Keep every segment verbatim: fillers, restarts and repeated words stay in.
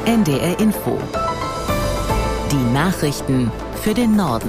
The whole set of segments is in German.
N D R Info. Die Nachrichten für den Norden.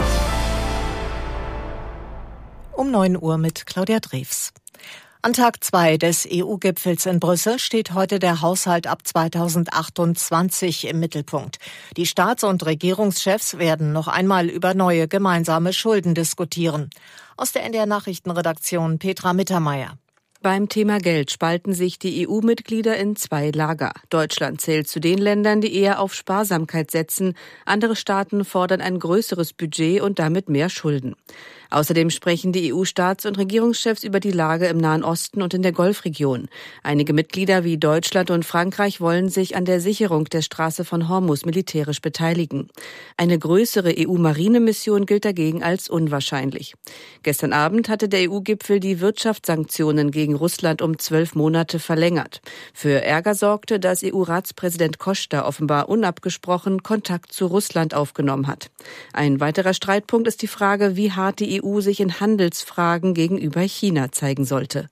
Um neun Uhr mit Claudia Drews. An Tag zwei des E U-Gipfels in Brüssel steht heute der Haushalt ab zweitausendachtundzwanzig im Mittelpunkt. Die Staats- und Regierungschefs werden noch einmal über neue gemeinsame Schulden diskutieren. Aus der N D R-Nachrichtenredaktion Petra Mittermeier. Beim Thema Geld spalten sich die E U-Mitglieder in zwei Lager. Deutschland zählt zu den Ländern, die eher auf Sparsamkeit setzen. Andere Staaten fordern ein größeres Budget und damit mehr Schulden. Außerdem sprechen die E U-Staats- und Regierungschefs über die Lage im Nahen Osten und in der Golfregion. Einige Mitglieder wie Deutschland und Frankreich wollen sich an der Sicherung der Straße von Hormuz militärisch beteiligen. Eine größere E U-Marinemission gilt dagegen als unwahrscheinlich. Gestern Abend hatte der E U-Gipfel die Wirtschaftssanktionen gegen Russland um zwölf Monate verlängert. Für Ärger sorgte, dass E U-Ratspräsident Costa offenbar unabgesprochen Kontakt zu Russland aufgenommen hat. Ein weiterer Streitpunkt ist die Frage, wie hart die E U sich in Handelsfragen gegenüber China zeigen sollte.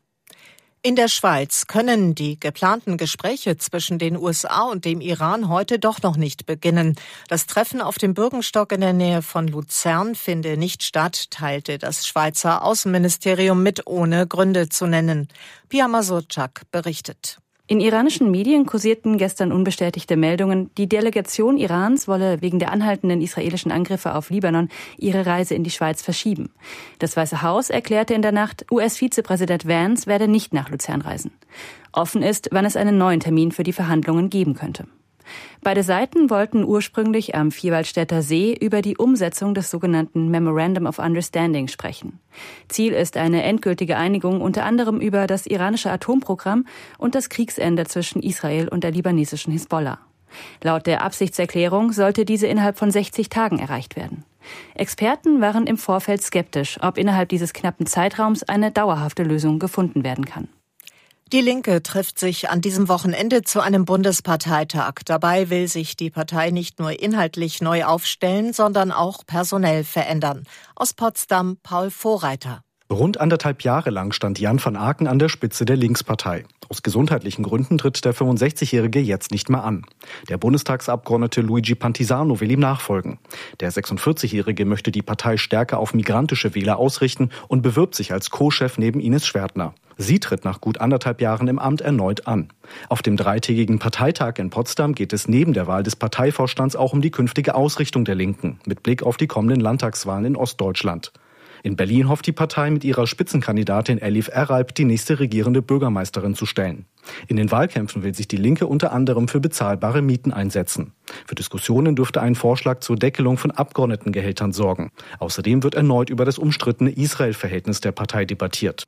In der Schweiz können die geplanten Gespräche zwischen den U S A und dem Iran heute doch noch nicht beginnen. Das Treffen auf dem Bürgenstock in der Nähe von Luzern finde nicht statt, teilte das Schweizer Außenministerium mit, ohne Gründe zu nennen. Pia Masurczak berichtet. In iranischen Medien kursierten gestern unbestätigte Meldungen, die Delegation Irans wolle wegen der anhaltenden israelischen Angriffe auf Libanon ihre Reise in die Schweiz verschieben. Das Weiße Haus erklärte in der Nacht, U S-Vizepräsident Vance werde nicht nach Luzern reisen. Offen ist, wann es einen neuen Termin für die Verhandlungen geben könnte. Beide Seiten wollten ursprünglich am Vierwaldstätter See über die Umsetzung des sogenannten Memorandum of Understanding sprechen. Ziel ist eine endgültige Einigung unter anderem über das iranische Atomprogramm und das Kriegsende zwischen Israel und der libanesischen Hisbollah. Laut der Absichtserklärung sollte diese innerhalb von sechzig Tagen erreicht werden. Experten waren im Vorfeld skeptisch, ob innerhalb dieses knappen Zeitraums eine dauerhafte Lösung gefunden werden kann. Die Linke trifft sich an diesem Wochenende zu einem Bundesparteitag. Dabei will sich die Partei nicht nur inhaltlich neu aufstellen, sondern auch personell verändern. Aus Potsdam Paul Vorreiter. Rund anderthalb Jahre lang stand Jan van Aken an der Spitze der Linkspartei. Aus gesundheitlichen Gründen tritt der fünfundsechzigjährige jetzt nicht mehr an. Der Bundestagsabgeordnete Luigi Pantisano will ihm nachfolgen. Der sechsundvierzigjährige möchte die Partei stärker auf migrantische Wähler ausrichten und bewirbt sich als Co-Chef neben Ines Schwertner. Sie tritt nach gut anderthalb Jahren im Amt erneut an. Auf dem dreitägigen Parteitag in Potsdam geht es neben der Wahl des Parteivorstands auch um die künftige Ausrichtung der Linken mit Blick auf die kommenden Landtagswahlen in Ostdeutschland. In Berlin hofft die Partei mit ihrer Spitzenkandidatin Elif Eralp die nächste regierende Bürgermeisterin zu stellen. In den Wahlkämpfen will sich die Linke unter anderem für bezahlbare Mieten einsetzen. Für Diskussionen dürfte ein Vorschlag zur Deckelung von Abgeordnetengehältern sorgen. Außerdem wird erneut über das umstrittene Israel-Verhältnis der Partei debattiert.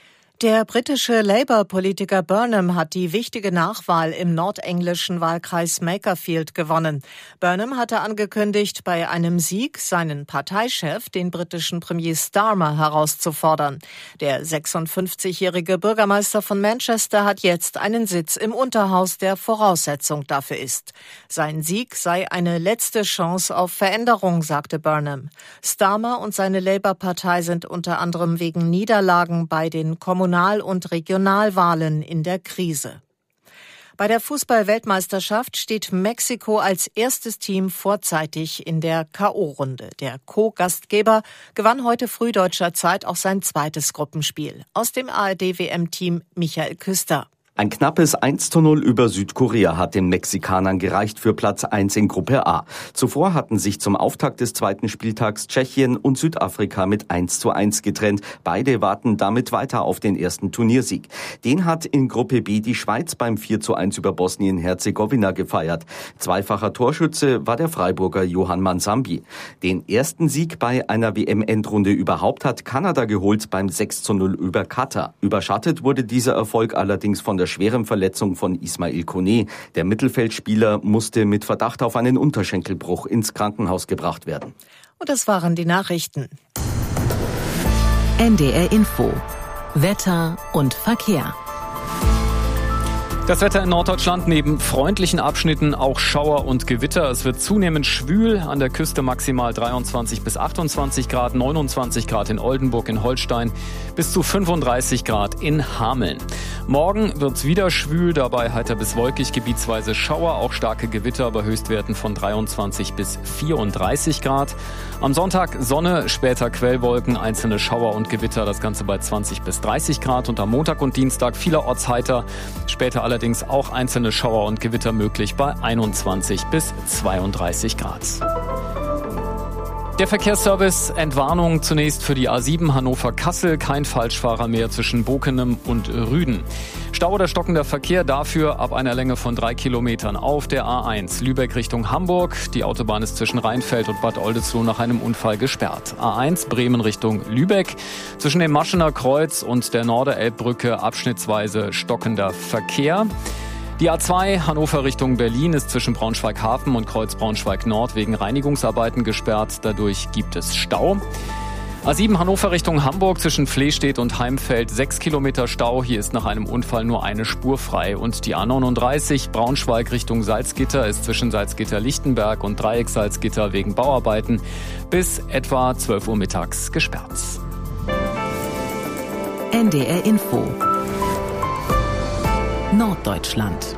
Der britische Labour-Politiker Burnham hat die wichtige Nachwahl im nordenglischen Wahlkreis Makerfield gewonnen. Burnham hatte angekündigt, bei einem Sieg seinen Parteichef, den britischen Premier Starmer, herauszufordern. Der sechsundfünfzigjährige Bürgermeister von Manchester hat jetzt einen Sitz im Unterhaus, der Voraussetzung dafür ist. Sein Sieg sei eine letzte Chance auf Veränderung, sagte Burnham. Starmer und seine Labour-Partei sind unter anderem wegen Niederlagen bei den Kommunal- und Regionalwahlen in der Krise. Bei der Fußball-Weltmeisterschaft steht Mexiko als erstes Team vorzeitig in der K O-Runde. Der Co-Gastgeber gewann heute früh deutscher Zeit auch sein zweites Gruppenspiel. Aus dem A R D-W M-Team Michael Küster. Ein knappes eins zu null über Südkorea hat den Mexikanern gereicht für Platz eins in Gruppe A. Zuvor hatten sich zum Auftakt des zweiten Spieltags Tschechien und Südafrika mit eins zu eins getrennt. Beide warten damit weiter auf den ersten Turniersieg. Den hat in Gruppe B die Schweiz beim vier zu eins über Bosnien-Herzegowina gefeiert. Zweifacher Torschütze war der Freiburger Johann Mansambi. Den ersten Sieg bei einer W M-Endrunde überhaupt hat Kanada geholt beim sechs zu null über Katar. Überschattet wurde dieser Erfolg allerdings von der der schweren Verletzung von Ismail Koné. Der Mittelfeldspieler musste mit Verdacht auf einen Unterschenkelbruch ins Krankenhaus gebracht werden. Und das waren die Nachrichten. N D R Info. Wetter und Verkehr. Das Wetter in Norddeutschland, neben freundlichen Abschnitten auch Schauer und Gewitter. Es wird zunehmend schwül, an der Küste maximal dreiundzwanzig bis achtundzwanzig Grad, neunundzwanzig Grad in Oldenburg, in Holstein, bis zu fünfunddreißig Grad in Hameln. Morgen wird's wieder schwül, dabei heiter bis wolkig, gebietsweise Schauer, auch starke Gewitter bei Höchstwerten von dreiundzwanzig bis vierunddreißig Grad. Am Sonntag Sonne, später Quellwolken, einzelne Schauer und Gewitter, das Ganze bei zwanzig bis dreißig Grad. Und am Montag und Dienstag vielerorts heiter, später allerdings auch einzelne Schauer und Gewitter möglich bei einundzwanzig bis zweiunddreißig Grad. Der Verkehrsservice, Entwarnung zunächst für die A sieben Hannover-Kassel, kein Falschfahrer mehr zwischen Bokenem und Rüden. Stau oder stockender Verkehr dafür ab einer Länge von drei Kilometern auf der A eins Lübeck Richtung Hamburg. Die Autobahn ist zwischen Rheinfeld und Bad Oldesloe nach einem Unfall gesperrt. A eins Bremen Richtung Lübeck. Zwischen dem Maschener Kreuz und der Norderelbbrücke abschnittsweise stockender Verkehr. Die A zwei Hannover Richtung Berlin ist zwischen Braunschweig-Hafen und Kreuz Braunschweig-Nord wegen Reinigungsarbeiten gesperrt. Dadurch gibt es Stau. A sieben Hannover Richtung Hamburg zwischen Flehstedt und Heimfeld sechs Kilometer Stau. Hier ist nach einem Unfall nur eine Spur frei. Und die A neununddreißig Braunschweig Richtung Salzgitter ist zwischen Salzgitter-Lichtenberg und Dreieck Salzgitter wegen Bauarbeiten bis etwa zwölf Uhr mittags gesperrt. N D R Info Norddeutschland.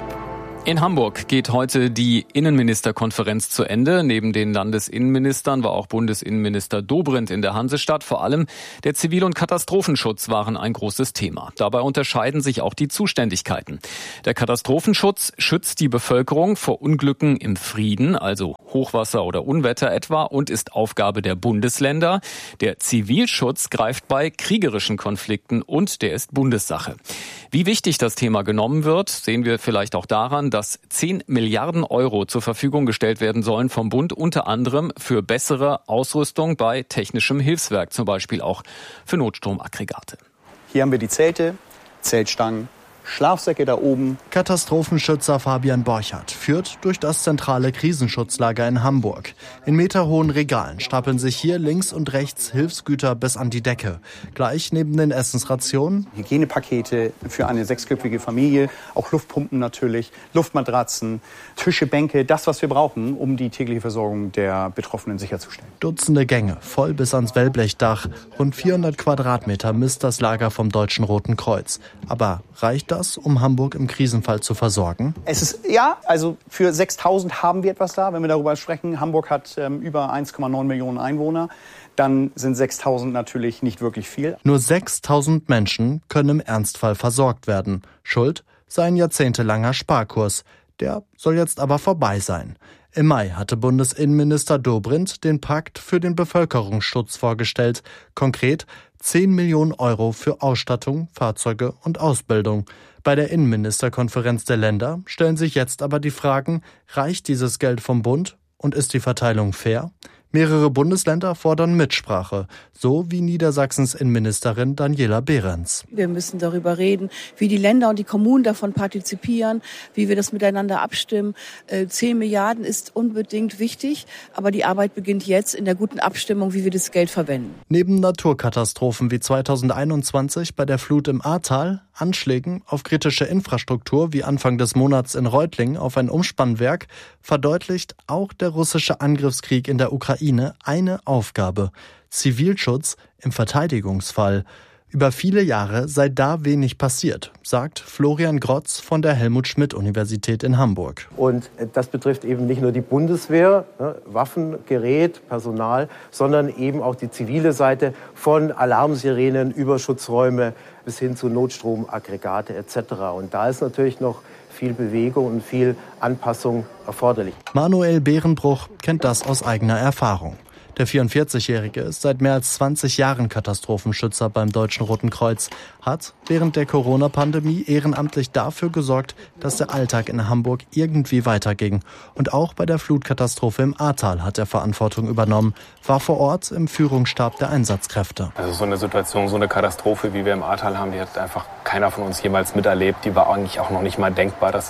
In Hamburg geht heute die Innenministerkonferenz zu Ende. Neben den Landesinnenministern war auch Bundesinnenminister Dobrindt in der Hansestadt. Vor allem der Zivil- und Katastrophenschutz waren ein großes Thema. Dabei unterscheiden sich auch die Zuständigkeiten. Der Katastrophenschutz schützt die Bevölkerung vor Unglücken im Frieden, also Hochwasser oder Unwetter etwa, und ist Aufgabe der Bundesländer. Der Zivilschutz greift bei kriegerischen Konflikten und der ist Bundessache. Wie wichtig das Thema genommen wird, sehen wir vielleicht auch daran, dass zehn Milliarden Euro zur Verfügung gestellt werden sollen vom Bund, unter anderem für bessere Ausrüstung bei technischem Hilfswerk, zum Beispiel auch für Notstromaggregate. Hier haben wir die Zelte, Zeltstangen, Schlafsäcke da oben. Katastrophenschützer Fabian Borchardt führt durch das zentrale Krisenschutzlager in Hamburg. In meterhohen Regalen stapeln sich hier links und rechts Hilfsgüter bis an die Decke. Gleich neben den Essensrationen Hygienepakete für eine sechsköpfige Familie, auch Luftpumpen natürlich, Luftmatratzen, Tische, Bänke, das, was wir brauchen, um die tägliche Versorgung der Betroffenen sicherzustellen. Dutzende Gänge, voll bis ans Wellblechdach. Rund vierhundert Quadratmeter misst das Lager vom Deutschen Roten Kreuz. Aber reicht das, um Hamburg im Krisenfall zu versorgen? Es ist, ja, also für sechstausend haben wir etwas da, wenn wir darüber sprechen. Hamburg hat ähm, über eins Komma neun Millionen Einwohner. Dann sind sechstausend natürlich nicht wirklich viel. Nur sechstausend Menschen können im Ernstfall versorgt werden. Schuld sei ein jahrzehntelanger Sparkurs. Der soll jetzt aber vorbei sein. Im Mai hatte Bundesinnenminister Dobrindt den Pakt für den Bevölkerungsschutz vorgestellt. Konkret zehn Millionen Euro für Ausstattung, Fahrzeuge und Ausbildung. Bei der Innenministerkonferenz der Länder stellen sich jetzt aber die Fragen, reicht dieses Geld vom Bund und ist die Verteilung fair? Mehrere Bundesländer fordern Mitsprache, so wie Niedersachsens Innenministerin Daniela Behrens. Wir müssen darüber reden, wie die Länder und die Kommunen davon partizipieren, wie wir das miteinander abstimmen. Zehn Milliarden ist unbedingt wichtig, aber die Arbeit beginnt jetzt in der guten Abstimmung, wie wir das Geld verwenden. Neben Naturkatastrophen wie zweitausendeinundzwanzig bei der Flut im Ahrtal, Anschlägen auf kritische Infrastruktur wie Anfang des Monats in Reutlingen auf ein Umspannwerk, verdeutlicht auch der russische Angriffskrieg in der Ukraine eine Aufgabe: Zivilschutz im Verteidigungsfall. Über viele Jahre sei da wenig passiert, sagt Florian Grotz von der Helmut-Schmidt-Universität in Hamburg. Und das betrifft eben nicht nur die Bundeswehr, ne, Waffen, Gerät, Personal, sondern eben auch die zivile Seite von Alarmsirenen über Schutzräume bis hin zu Notstromaggregate et cetera. Und da ist natürlich noch viel Bewegung und viel Anpassung erforderlich. Manuel Behrenbruch kennt das aus eigener Erfahrung. Der vierundvierzigjährige ist seit mehr als zwanzig Jahren Katastrophenschützer beim Deutschen Roten Kreuz, hat während der Corona-Pandemie ehrenamtlich dafür gesorgt, dass der Alltag in Hamburg irgendwie weiterging. Und auch bei der Flutkatastrophe im Ahrtal hat er Verantwortung übernommen, war vor Ort im Führungsstab der Einsatzkräfte. Also so eine Situation, so eine Katastrophe, wie wir im Ahrtal haben, die hat einfach keiner von uns jemals miterlebt. Die war eigentlich auch noch nicht mal denkbar, dass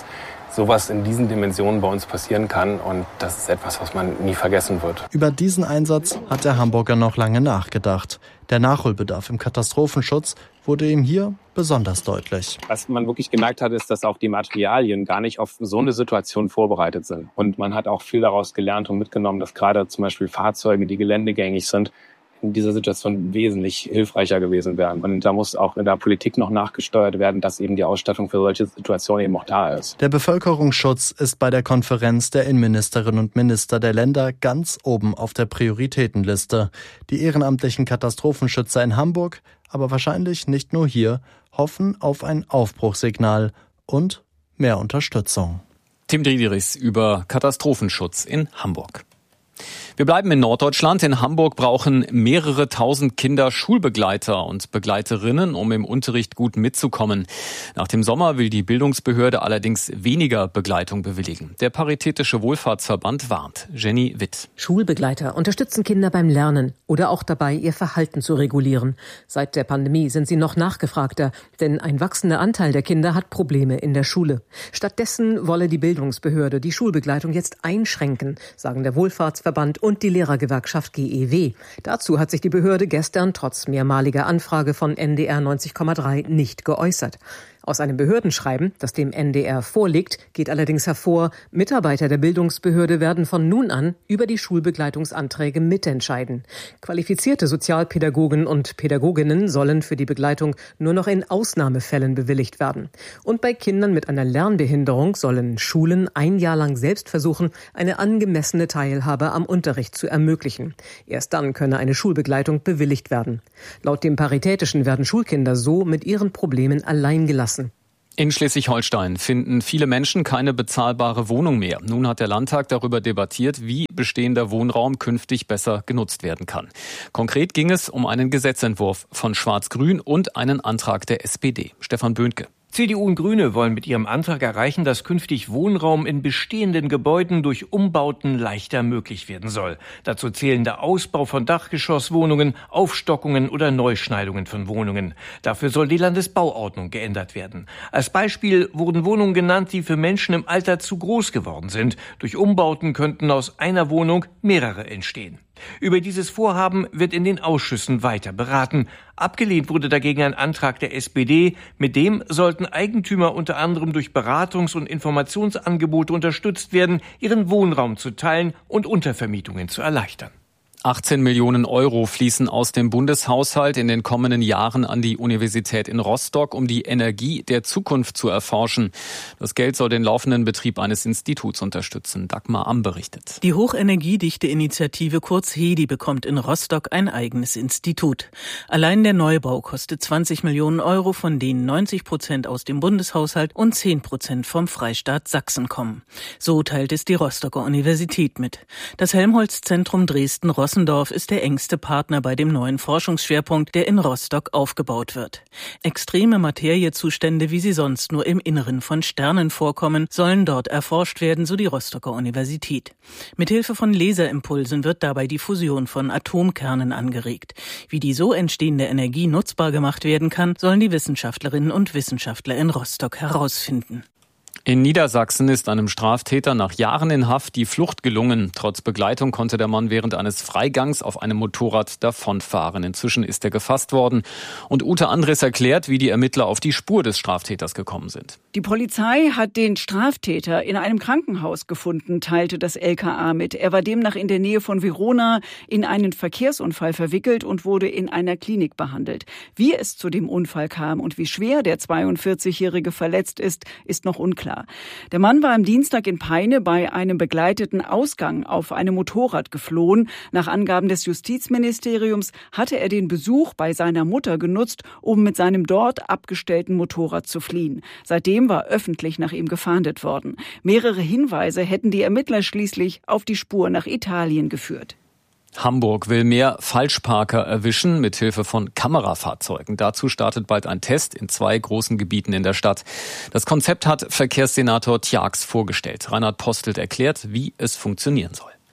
sowas in diesen Dimensionen bei uns passieren kann. Und das ist etwas, was man nie vergessen wird. Über diesen Einsatz hat der Hamburger noch lange nachgedacht. Der Nachholbedarf im Katastrophenschutz wurde ihm hier besonders deutlich. Was man wirklich gemerkt hat, ist, dass auch die Materialien gar nicht auf so eine Situation vorbereitet sind. Und man hat auch viel daraus gelernt und mitgenommen, dass gerade zum Beispiel Fahrzeuge, die geländegängig sind, in dieser Situation wesentlich hilfreicher gewesen wären. Und da muss auch in der Politik noch nachgesteuert werden, dass eben die Ausstattung für solche Situationen eben auch da ist. Der Bevölkerungsschutz ist bei der Konferenz der Innenministerinnen und Minister der Länder ganz oben auf der Prioritätenliste. Die ehrenamtlichen Katastrophenschützer in Hamburg, aber wahrscheinlich nicht nur hier, hoffen auf ein Aufbruchssignal und mehr Unterstützung. Tim Driederichs über Katastrophenschutz in Hamburg. Wir bleiben in Norddeutschland. In Hamburg brauchen mehrere tausend Kinder Schulbegleiter und Begleiterinnen, um im Unterricht gut mitzukommen. Nach dem Sommer will die Bildungsbehörde allerdings weniger Begleitung bewilligen. Der Paritätische Wohlfahrtsverband warnt. Jenny Witt. Schulbegleiter unterstützen Kinder beim Lernen oder auch dabei, ihr Verhalten zu regulieren. Seit der Pandemie sind sie noch nachgefragter, denn ein wachsender Anteil der Kinder hat Probleme in der Schule. Stattdessen wolle die Bildungsbehörde die Schulbegleitung jetzt einschränken, sagen der Wohlfahrtsverband und die Lehrergewerkschaft G E W. Dazu hat sich die Behörde gestern trotz mehrmaliger Anfrage von N D R neunzig Komma drei nicht geäußert. Aus einem Behördenschreiben, das dem N D R vorliegt, geht allerdings hervor, Mitarbeiter der Bildungsbehörde werden von nun an über die Schulbegleitungsanträge mitentscheiden. Qualifizierte Sozialpädagogen und Pädagoginnen sollen für die Begleitung nur noch in Ausnahmefällen bewilligt werden. Und bei Kindern mit einer Lernbehinderung sollen Schulen ein Jahr lang selbst versuchen, eine angemessene Teilhabe am Unterricht zu ermöglichen. Erst dann könne eine Schulbegleitung bewilligt werden. Laut dem Paritätischen werden Schulkinder so mit ihren Problemen allein gelassen. In Schleswig-Holstein finden viele Menschen keine bezahlbare Wohnung mehr. Nun hat der Landtag darüber debattiert, wie bestehender Wohnraum künftig besser genutzt werden kann. Konkret ging es um einen Gesetzentwurf von Schwarz-Grün und einen Antrag der S P D. Stefan Böhnke. C D U und Grüne wollen mit ihrem Antrag erreichen, dass künftig Wohnraum in bestehenden Gebäuden durch Umbauten leichter möglich werden soll. Dazu zählen der Ausbau von Dachgeschosswohnungen, Aufstockungen oder Neuschneidungen von Wohnungen. Dafür soll die Landesbauordnung geändert werden. Als Beispiel wurden Wohnungen genannt, die für Menschen im Alter zu groß geworden sind. Durch Umbauten könnten aus einer Wohnung mehrere entstehen. Über dieses Vorhaben wird in den Ausschüssen weiter beraten. Abgelehnt wurde dagegen ein Antrag der S P D. Mit dem sollten Eigentümer unter anderem durch Beratungs- und Informationsangebote unterstützt werden, ihren Wohnraum zu teilen und Untervermietungen zu erleichtern. achtzehn Millionen Euro fließen aus dem Bundeshaushalt in den kommenden Jahren an die Universität in Rostock, um die Energie der Zukunft zu erforschen. Das Geld soll den laufenden Betrieb eines Instituts unterstützen. Dagmar Amm berichtet. Die Hochenergiedichte-Initiative kurz HEDI bekommt in Rostock ein eigenes Institut. Allein der Neubau kostet zwanzig Millionen Euro, von denen neunzig Prozent aus dem Bundeshaushalt und zehn Prozent vom Freistaat Sachsen kommen. So teilt es die Rostocker Universität mit. Das Helmholtz-Zentrum Dresden-Rostock Rossendorf ist der engste Partner bei dem neuen Forschungsschwerpunkt, der in Rostock aufgebaut wird. Extreme Materiezustände, wie sie sonst nur im Inneren von Sternen vorkommen, sollen dort erforscht werden, so die Rostocker Universität. Mithilfe von Laserimpulsen wird dabei die Fusion von Atomkernen angeregt. Wie die so entstehende Energie nutzbar gemacht werden kann, sollen die Wissenschaftlerinnen und Wissenschaftler in Rostock herausfinden. In Niedersachsen ist einem Straftäter nach Jahren in Haft die Flucht gelungen. Trotz Begleitung konnte der Mann während eines Freigangs auf einem Motorrad davonfahren. Inzwischen ist er gefasst worden. Und Ute Andres erklärt, wie die Ermittler auf die Spur des Straftäters gekommen sind. Die Polizei hat den Straftäter in einem Krankenhaus gefunden, teilte das L K A mit. Er war demnach in der Nähe von Verona in einen Verkehrsunfall verwickelt und wurde in einer Klinik behandelt. Wie es zu dem Unfall kam und wie schwer der zweiundvierzigjährige verletzt ist, ist noch unklar. Der Mann war am Dienstag in Peine bei einem begleiteten Ausgang auf einem Motorrad geflohen. Nach Angaben des Justizministeriums hatte er den Besuch bei seiner Mutter genutzt, um mit seinem dort abgestellten Motorrad zu fliehen. Seitdem war öffentlich nach ihm gefahndet worden. Mehrere Hinweise hätten die Ermittler schließlich auf die Spur nach Italien geführt. Hamburg will mehr Falschparker erwischen mit Hilfe von Kamerafahrzeugen. Dazu startet bald ein Test in zwei großen Gebieten in der Stadt. Das Konzept hat Verkehrssenator Tjax vorgestellt. Reinhard Postelt erklärt, wie es funktionieren soll.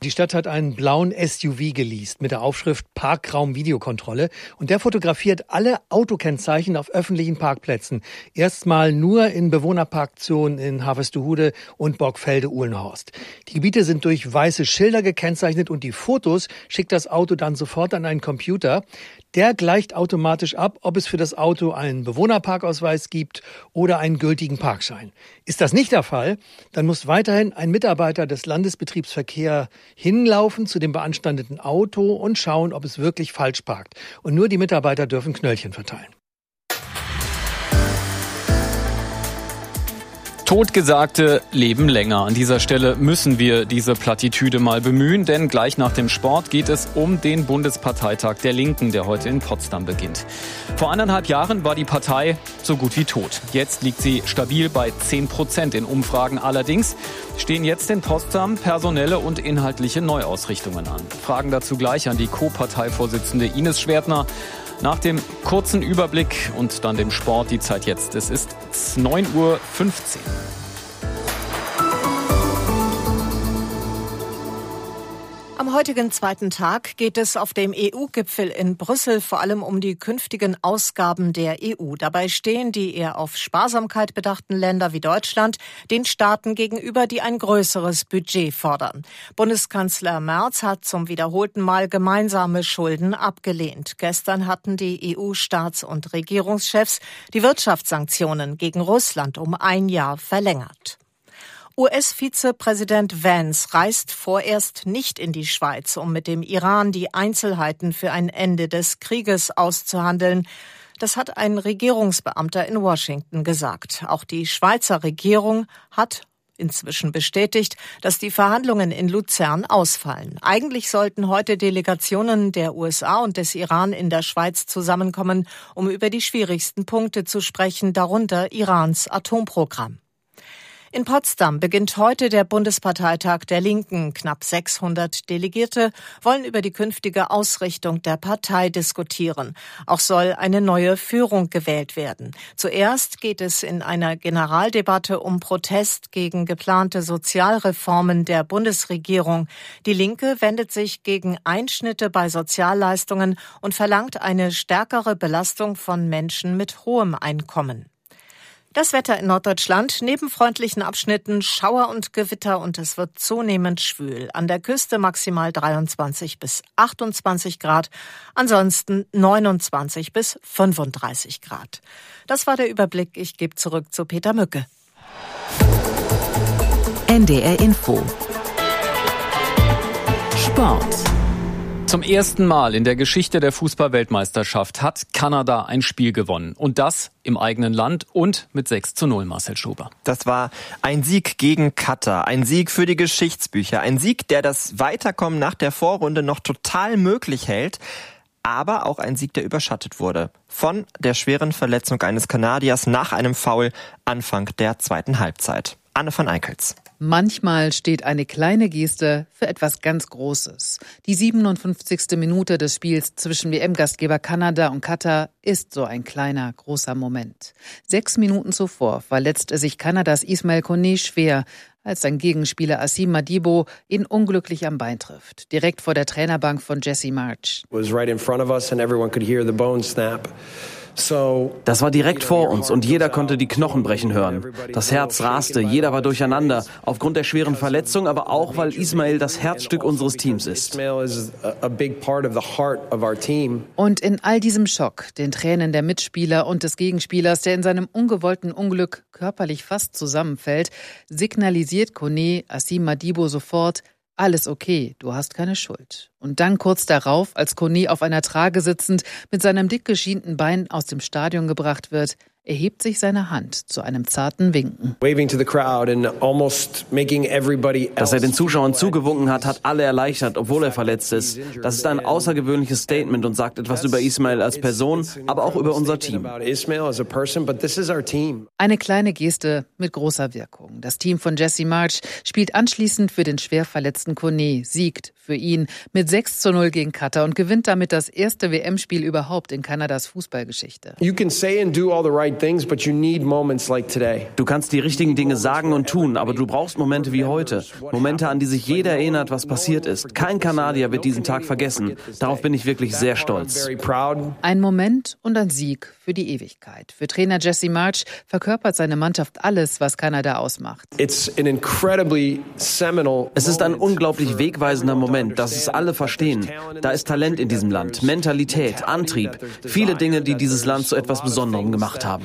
Die Stadt hat einen blauen S U V geleast mit der Aufschrift Parkraum-Videokontrolle und der fotografiert alle Autokennzeichen auf öffentlichen Parkplätzen. Erstmal nur in Bewohnerparkzonen in Harvestehude und Borgfelde-Uhlenhorst. Die Gebiete sind durch weiße Schilder gekennzeichnet und die Fotos schickt das Auto dann sofort an einen Computer. Der gleicht automatisch ab, ob es für das Auto einen Bewohnerparkausweis gibt oder einen gültigen Parkschein. Ist das nicht der Fall, dann muss weiterhin ein Mitarbeiter des Landesbetriebs Verkehr hinlaufen zu dem beanstandeten Auto und schauen, ob es wirklich falsch parkt. Und nur die Mitarbeiter dürfen Knöllchen verteilen. Totgesagte leben länger. An dieser Stelle müssen wir diese Plattitüde mal bemühen, denn gleich nach dem Sport geht es um den Bundesparteitag der Linken, der heute in Potsdam beginnt. Vor anderthalb Jahren war die Partei so gut wie tot. Jetzt liegt sie stabil bei zehn Prozent in Umfragen. Allerdings stehen jetzt in Potsdam personelle und inhaltliche Neuausrichtungen an. Fragen dazu gleich an die Co-Parteivorsitzende Ines Schwertner. Nach dem kurzen Überblick und dann dem Sport die Zeit jetzt. Es ist neun Uhr fünfzehn. Am heutigen zweiten Tag geht es auf dem E U-Gipfel in Brüssel vor allem um die künftigen Ausgaben der E U. Dabei stehen die eher auf Sparsamkeit bedachten Länder wie Deutschland den Staaten gegenüber, die ein größeres Budget fordern. Bundeskanzler Merz hat zum wiederholten Mal gemeinsame Schulden abgelehnt. Gestern hatten die E U-Staats- und Regierungschefs die Wirtschaftssanktionen gegen Russland um ein Jahr verlängert. U S-Vizepräsident Vance reist vorerst nicht in die Schweiz, um mit dem Iran die Einzelheiten für ein Ende des Krieges auszuhandeln. Das hat ein Regierungsbeamter in Washington gesagt. Auch die Schweizer Regierung hat inzwischen bestätigt, dass die Verhandlungen in Luzern ausfallen. Eigentlich sollten heute Delegationen der U S A und des Iran in der Schweiz zusammenkommen, um über die schwierigsten Punkte zu sprechen, darunter Irans Atomprogramm. In Potsdam beginnt heute der Bundesparteitag der Linken. Knapp sechshundert Delegierte wollen über die künftige Ausrichtung der Partei diskutieren. Auch soll eine neue Führung gewählt werden. Zuerst geht es in einer Generaldebatte um Protest gegen geplante Sozialreformen der Bundesregierung. Die Linke wendet sich gegen Einschnitte bei Sozialleistungen und verlangt eine stärkere Belastung von Menschen mit hohem Einkommen. Das Wetter in Norddeutschland, neben freundlichen Abschnitten Schauer und Gewitter und es wird zunehmend schwül. An der Küste maximal dreiundzwanzig bis achtundzwanzig Grad, ansonsten neunundzwanzig bis fünfunddreißig Grad. Das war der Überblick. Ich gebe zurück zu Peter Mücke. N D R Info. Sport. Zum ersten Mal in der Geschichte der Fußball-Weltmeisterschaft hat Kanada ein Spiel gewonnen. Und das im eigenen Land und mit sechs zu null, Marcel Schober. Das war ein Sieg gegen Katar, ein Sieg für die Geschichtsbücher, ein Sieg, der das Weiterkommen nach der Vorrunde noch total möglich hält. Aber auch ein Sieg, der überschattet wurde von der schweren Verletzung eines Kanadiers nach einem Foul Anfang der zweiten Halbzeit. Anne van Eickels. Manchmal steht eine kleine Geste für etwas ganz Großes. Die siebenundfünfzigste Minute des Spiels zwischen W M-Gastgeber Kanada und Katar ist so ein kleiner, großer Moment. Sechs Minuten zuvor verletzte sich Kanadas Ismail Koné schwer, als sein Gegenspieler Asim Madibo ihn unglücklich am Bein trifft. Direkt vor der Trainerbank von Jesse Marsch. Das war direkt vor uns und jeder konnte die Knochen brechen hören. Das Herz raste, jeder war durcheinander, aufgrund der schweren Verletzung, aber auch, weil Ismail das Herzstück unseres Teams ist. Und in all diesem Schock, den Tränen der Mitspieler und des Gegenspielers, der in seinem ungewollten Unglück körperlich fast zusammenfällt, signalisiert Koné Asim Madibo sofort: Alles okay, du hast keine Schuld. Und dann kurz darauf, als Koné auf einer Trage sitzend mit seinem dick geschienten Bein aus dem Stadion gebracht wird, erhebt sich seine Hand zu einem zarten Winken. Dass er den Zuschauern zugewunken hat, hat alle erleichtert, obwohl er verletzt ist. Das ist ein außergewöhnliches Statement und sagt etwas über Ismail als Person, aber auch über unser Team. Eine kleine Geste mit großer Wirkung. Das Team von Jesse Marsch spielt anschließend für den schwer verletzten Koné, siegt für ihn mit sechs zu null gegen Katar und gewinnt damit das erste W M-Spiel überhaupt in Kanadas Fußballgeschichte. You can say and do all the right Du kannst die richtigen Dinge sagen und tun, aber du brauchst Momente wie heute. Momente, an die sich jeder erinnert, was passiert ist. Kein Kanadier wird diesen Tag vergessen. Darauf bin ich wirklich sehr stolz. Ein Moment und ein Sieg für die Ewigkeit. Für Trainer Jesse Marsch verkörpert seine Mannschaft alles, was Kanada ausmacht. Es ist ein unglaublich wegweisender Moment, dass es alle verstehen. Da ist Talent in diesem Land, Mentalität, Antrieb, viele Dinge, die dieses Land zu etwas Besonderem gemacht haben.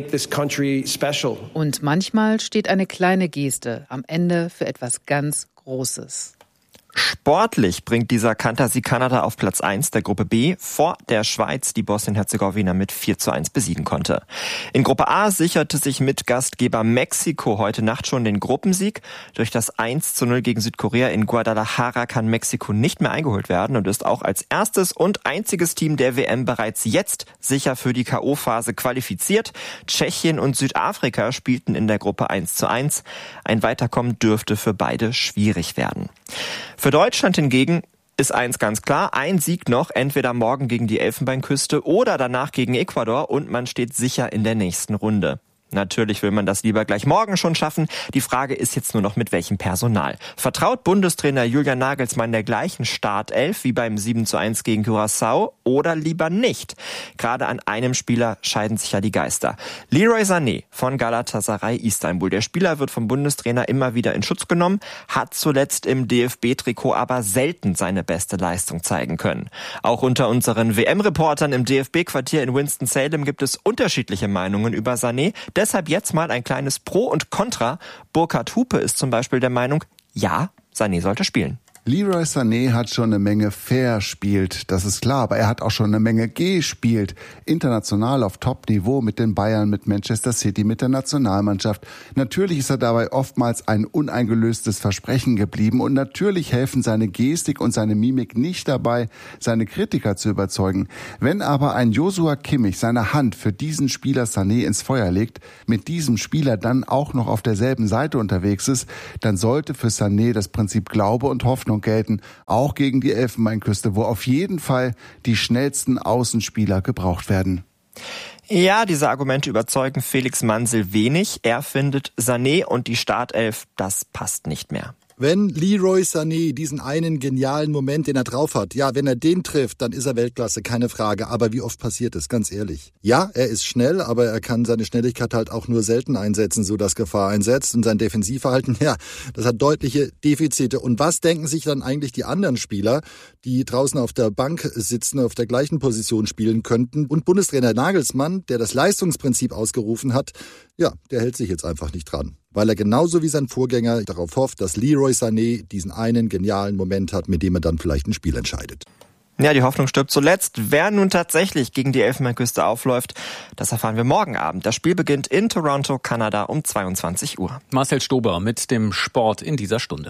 Und manchmal steht eine kleine Geste am Ende für etwas ganz Großes. Sportlich bringt dieser Kantersieg Kanada auf Platz eins der Gruppe B vor der Schweiz, die Bosnien-Herzegowina mit vier zu eins besiegen konnte. In Gruppe A sicherte sich Mitgastgeber Mexiko heute Nacht schon den Gruppensieg. Durch das eins zu null gegen Südkorea in Guadalajara kann Mexiko nicht mehr eingeholt werden und ist auch als erstes und einziges Team der W M bereits jetzt sicher für die K O-Phase qualifiziert. Tschechien und Südafrika spielten in der Gruppe eins zu eins. Ein Weiterkommen dürfte für beide schwierig werden. Für Deutschland hingegen ist eins ganz klar, ein Sieg noch, entweder morgen gegen die Elfenbeinküste oder danach gegen Ecuador und man steht sicher in der nächsten Runde. Natürlich will man das lieber gleich morgen schon schaffen. Die Frage ist jetzt nur noch, mit welchem Personal. Vertraut Bundestrainer Julian Nagelsmann der gleichen Startelf wie beim sieben zu eins gegen Curaçao oder lieber nicht? Gerade an einem Spieler scheiden sich ja die Geister. Leroy Sané von Galatasaray Istanbul. Der Spieler wird vom Bundestrainer immer wieder in Schutz genommen, hat zuletzt im D F B-Trikot aber selten seine beste Leistung zeigen können. Auch unter unseren W M-Reportern im D F B-Quartier in Winston-Salem gibt es unterschiedliche Meinungen über Sané. Deshalb jetzt mal ein kleines Pro und Contra. Burkhard Hupe ist zum Beispiel der Meinung, ja, Sané sollte spielen. Leroy Sané hat schon eine Menge verspielt, das ist klar, aber er hat auch schon eine Menge gespielt. International auf Top-Niveau mit den Bayern, mit Manchester City, mit der Nationalmannschaft. Natürlich ist er dabei oftmals ein uneingelöstes Versprechen geblieben und natürlich helfen seine Gestik und seine Mimik nicht dabei, seine Kritiker zu überzeugen. Wenn aber ein Joshua Kimmich seine Hand für diesen Spieler Sané ins Feuer legt, mit diesem Spieler dann auch noch auf derselben Seite unterwegs ist, dann sollte für Sané das Prinzip Glaube und Hoffnung gelten, auch gegen die Elfenbeinküste, wo auf jeden Fall die schnellsten Außenspieler gebraucht werden. Ja, diese Argumente überzeugen Felix Mansel wenig. Er findet, Sané und die Startelf, das passt nicht mehr. Wenn Leroy Sané diesen einen genialen Moment, den er drauf hat, ja, wenn er den trifft, dann ist er Weltklasse, keine Frage. Aber wie oft passiert es, ganz ehrlich? Ja, er ist schnell, aber er kann seine Schnelligkeit halt auch nur selten einsetzen, so dass Gefahr einsetzt. Und sein Defensivverhalten, ja, das hat deutliche Defizite. Und was denken sich dann eigentlich die anderen Spieler, die draußen auf der Bank sitzen, auf der gleichen Position spielen könnten? Und Bundestrainer Nagelsmann, der das Leistungsprinzip ausgerufen hat, ja, der hält sich jetzt einfach nicht dran. Weil er genauso wie sein Vorgänger darauf hofft, dass Leroy Sané diesen einen genialen Moment hat, mit dem er dann vielleicht ein Spiel entscheidet. Ja, die Hoffnung stirbt zuletzt. Wer nun tatsächlich gegen die Elfenbeinküste aufläuft, das erfahren wir morgen Abend. Das Spiel beginnt in Toronto, Kanada um zweiundzwanzig Uhr. Marcel Stober mit dem Sport in dieser Stunde.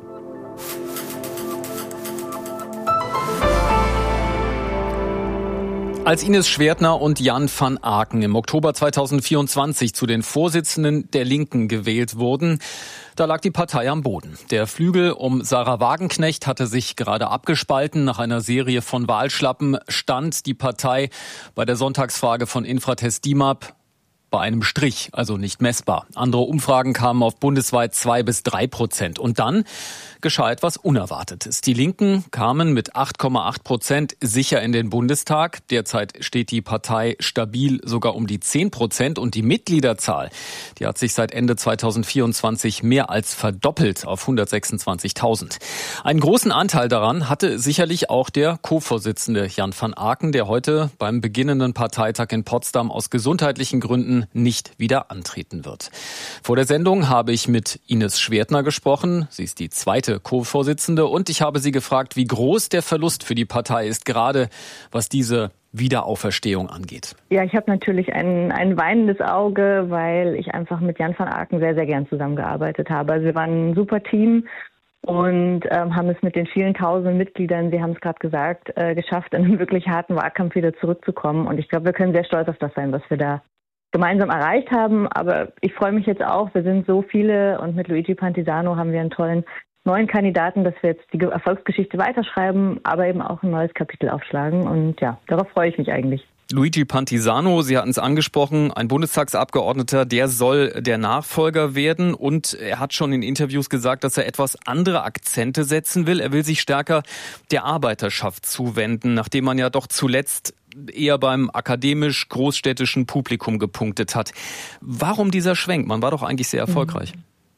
Als Ines Schwertner und Jan van Aken im Oktober zweitausendvierundzwanzig zu den Vorsitzenden der Linken gewählt wurden, da lag die Partei am Boden. Der Flügel um Sarah Wagenknecht hatte sich gerade abgespalten. Nach einer Serie von Wahlschlappen stand die Partei bei der Sonntagsfrage von Infratest DIMAP bei einem Strich, also nicht messbar. Andere Umfragen kamen auf bundesweit zwei bis drei Prozent. Und dann geschah etwas Unerwartetes. Die Linken kamen mit acht Komma acht Prozent sicher in den Bundestag. Derzeit steht die Partei stabil sogar um die zehn Prozent. Und die Mitgliederzahl, die hat sich seit Ende zweitausendvierundzwanzig mehr als verdoppelt auf hundertsechsundzwanzigtausend. Einen großen Anteil daran hatte sicherlich auch der Co-Vorsitzende Jan van Aken, der heute beim beginnenden Parteitag in Potsdam aus gesundheitlichen Gründen nicht wieder antreten wird. Vor der Sendung habe ich mit Ines Schwertner gesprochen. Sie ist die zweite Co-Vorsitzende und ich habe sie gefragt, wie groß der Verlust für die Partei ist, gerade was diese Wiederauferstehung angeht. Ja, ich habe natürlich ein, ein weinendes Auge, weil ich einfach mit Jan van Aken sehr, sehr gern zusammengearbeitet habe. Also wir waren ein super Team und ähm, haben es mit den vielen tausend Mitgliedern, Sie haben es gerade gesagt, äh, geschafft, in einem wirklich harten Wahlkampf wieder zurückzukommen. Und ich glaube, wir können sehr stolz auf das sein, was wir da gemeinsam erreicht haben. Aber ich freue mich jetzt auch, wir sind so viele und mit Luigi Pantisano haben wir einen tollen neuen Kandidaten, dass wir jetzt die Erfolgsgeschichte weiterschreiben, aber eben auch ein neues Kapitel aufschlagen. Und ja, darauf freue ich mich eigentlich. Luigi Pantisano, Sie hatten es angesprochen, ein Bundestagsabgeordneter, der soll der Nachfolger werden und er hat schon in Interviews gesagt, dass er etwas andere Akzente setzen will. Er will sich stärker der Arbeiterschaft zuwenden, nachdem man ja doch zuletzt eher beim akademisch-großstädtischen Publikum gepunktet hat. Warum dieser Schwenk? Man war doch eigentlich sehr erfolgreich.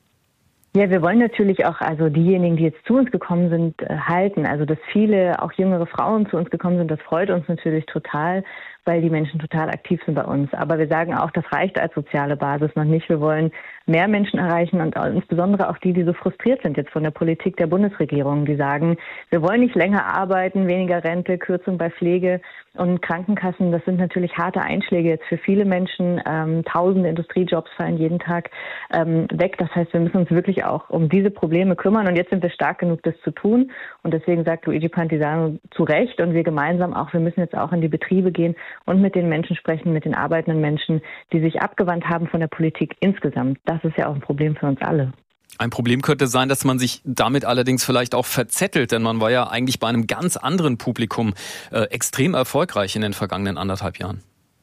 Ja, wir wollen natürlich auch also diejenigen, die jetzt zu uns gekommen sind, halten. Also dass viele, auch jüngere Frauen zu uns gekommen sind, das freut uns natürlich total, weil die Menschen total aktiv sind bei uns. Aber wir sagen auch, das reicht als soziale Basis noch nicht. Wir wollen mehr Menschen erreichen und insbesondere auch die, die so frustriert sind jetzt von der Politik der Bundesregierung, die sagen, wir wollen nicht länger arbeiten, weniger Rente, Kürzung bei Pflege und Krankenkassen. Das sind natürlich harte Einschläge jetzt für viele Menschen. Ähm, tausende Industriejobs fallen jeden Tag ähm, weg. Das heißt, wir müssen uns wirklich auch um diese Probleme kümmern und jetzt sind wir stark genug, das zu tun. Und deswegen sagt Luigi Pantisano zu Recht und wir gemeinsam auch, wir müssen jetzt auch in die Betriebe gehen und mit den Menschen sprechen, mit den arbeitenden Menschen, die sich abgewandt haben von der Politik insgesamt. Das ist ja auch ein Problem für uns alle. Ein Problem könnte sein, dass man sich damit allerdings vielleicht auch verzettelt, denn man war ja eigentlich bei einem ganz anderen Publikum äh, extrem erfolgreich in den vergangenen anderthalb Jahren.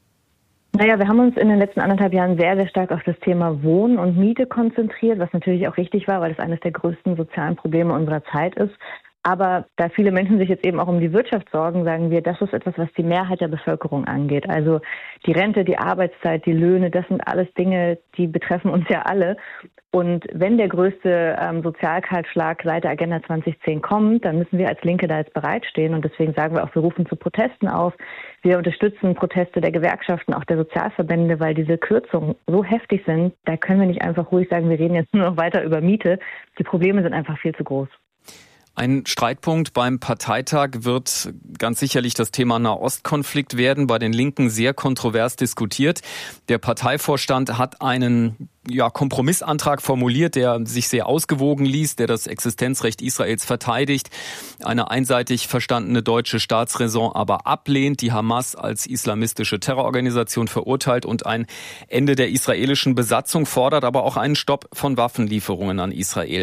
Naja, wir haben uns in den letzten anderthalb Jahren sehr, sehr stark auf das Thema Wohnen und Miete konzentriert, was natürlich auch richtig war, weil es eines der größten sozialen Probleme unserer Zeit ist. Aber da viele Menschen sich jetzt eben auch um die Wirtschaft sorgen, sagen wir, das ist etwas, was die Mehrheit der Bevölkerung angeht. Also die Rente, die Arbeitszeit, die Löhne, das sind alles Dinge, die betreffen uns ja alle. Und wenn der größte ähm, Sozialkahlschlag seit der Agenda zwanzig zehn kommt, dann müssen wir als Linke da jetzt bereitstehen. Und deswegen sagen wir auch, wir rufen zu Protesten auf. Wir unterstützen Proteste der Gewerkschaften, auch der Sozialverbände, weil diese Kürzungen so heftig sind. Da können wir nicht einfach ruhig sagen, wir reden jetzt nur noch weiter über Miete. Die Probleme sind einfach viel zu groß. Ein Streitpunkt beim Parteitag wird ganz sicherlich das Thema Nahostkonflikt werden, bei den Linken sehr kontrovers diskutiert. Der Parteivorstand hat einen ja, Kompromissantrag formuliert, der sich sehr ausgewogen liest, der das Existenzrecht Israels verteidigt, eine einseitig verstandene deutsche Staatsräson aber ablehnt, die Hamas als islamistische Terrororganisation verurteilt und ein Ende der israelischen Besatzung fordert, aber auch einen Stopp von Waffenlieferungen an Israel.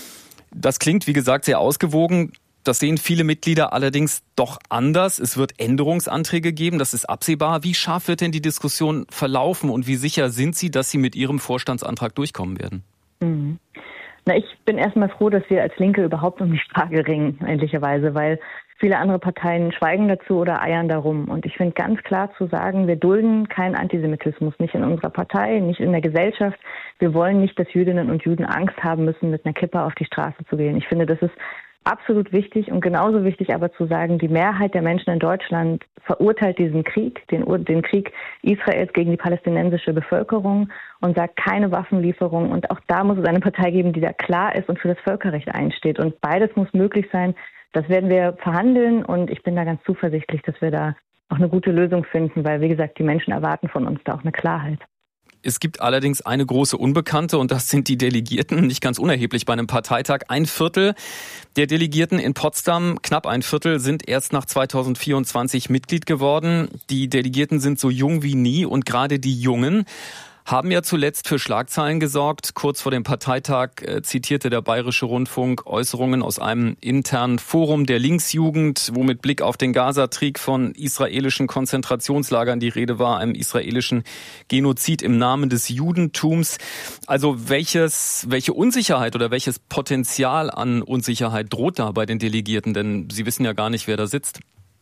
Das klingt, wie gesagt, sehr ausgewogen. Das sehen viele Mitglieder allerdings doch anders. Es wird Änderungsanträge geben, das ist absehbar. Wie scharf wird denn die Diskussion verlaufen und wie sicher sind Sie, dass Sie mit Ihrem Vorstandsantrag durchkommen werden? Mhm. Na, ich bin erstmal froh, dass wir als Linke überhaupt um die Frage ringen, endlicherweise, weil viele andere Parteien schweigen dazu oder eiern darum. Und ich finde ganz klar zu sagen, wir dulden keinen Antisemitismus, nicht in unserer Partei, nicht in der Gesellschaft. Wir wollen nicht, dass Jüdinnen und Juden Angst haben müssen, mit einer Kippa auf die Straße zu gehen. Ich finde, das ist absolut wichtig und genauso wichtig aber zu sagen, die Mehrheit der Menschen in Deutschland verurteilt diesen Krieg, den, den Krieg Israels gegen die palästinensische Bevölkerung und sagt keine Waffenlieferung. Und auch da muss es eine Partei geben, die da klar ist und für das Völkerrecht einsteht. Und beides muss möglich sein. Das werden wir verhandeln und ich bin da ganz zuversichtlich, dass wir da auch eine gute Lösung finden, weil, wie gesagt, die Menschen erwarten von uns da auch eine Klarheit. Es gibt allerdings eine große Unbekannte und das sind die Delegierten, nicht ganz unerheblich bei einem Parteitag. Ein Viertel der Delegierten in Potsdam, knapp ein Viertel, sind erst nach zweitausendvierundzwanzig Mitglied geworden. Die Delegierten sind so jung wie nie und gerade die Jungen haben ja zuletzt für Schlagzeilen gesorgt. Kurz vor dem Parteitag äh, zitierte der Bayerische Rundfunk Äußerungen aus einem internen Forum der Linksjugend, wo mit Blick auf den Gazakrieg von israelischen Konzentrationslagern die Rede war, einem israelischen Genozid im Namen des Judentums. Also welches, welche Unsicherheit oder welches Potenzial an Unsicherheit droht da bei den Delegierten? Denn Sie wissen ja gar nicht, wer da sitzt.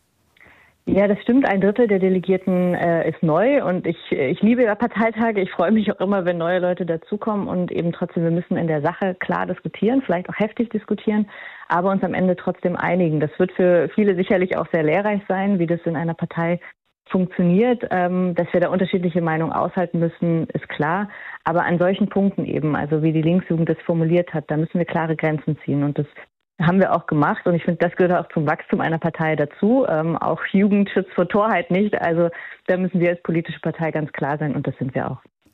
Ja, das stimmt. Ein Drittel der Delegierten äh, ist neu und ich, ich liebe ja Parteitage. Ich freue mich auch immer, wenn neue Leute dazukommen und eben trotzdem, wir müssen in der Sache klar diskutieren, vielleicht auch heftig diskutieren, aber uns am Ende trotzdem einigen. Das wird für viele sicherlich auch sehr lehrreich sein, wie das in einer Partei funktioniert. Ähm, dass wir da unterschiedliche Meinungen aushalten müssen, ist klar. Aber an solchen Punkten eben, also wie die Linksjugend das formuliert hat, da müssen wir klare Grenzen ziehen und das haben wir auch gemacht und ich finde, das gehört auch zum Wachstum einer Partei dazu. Ähm, auch Jugendschutz vor Torheit nicht. Also da müssen wir als politische Partei ganz klar sein und das sind wir auch.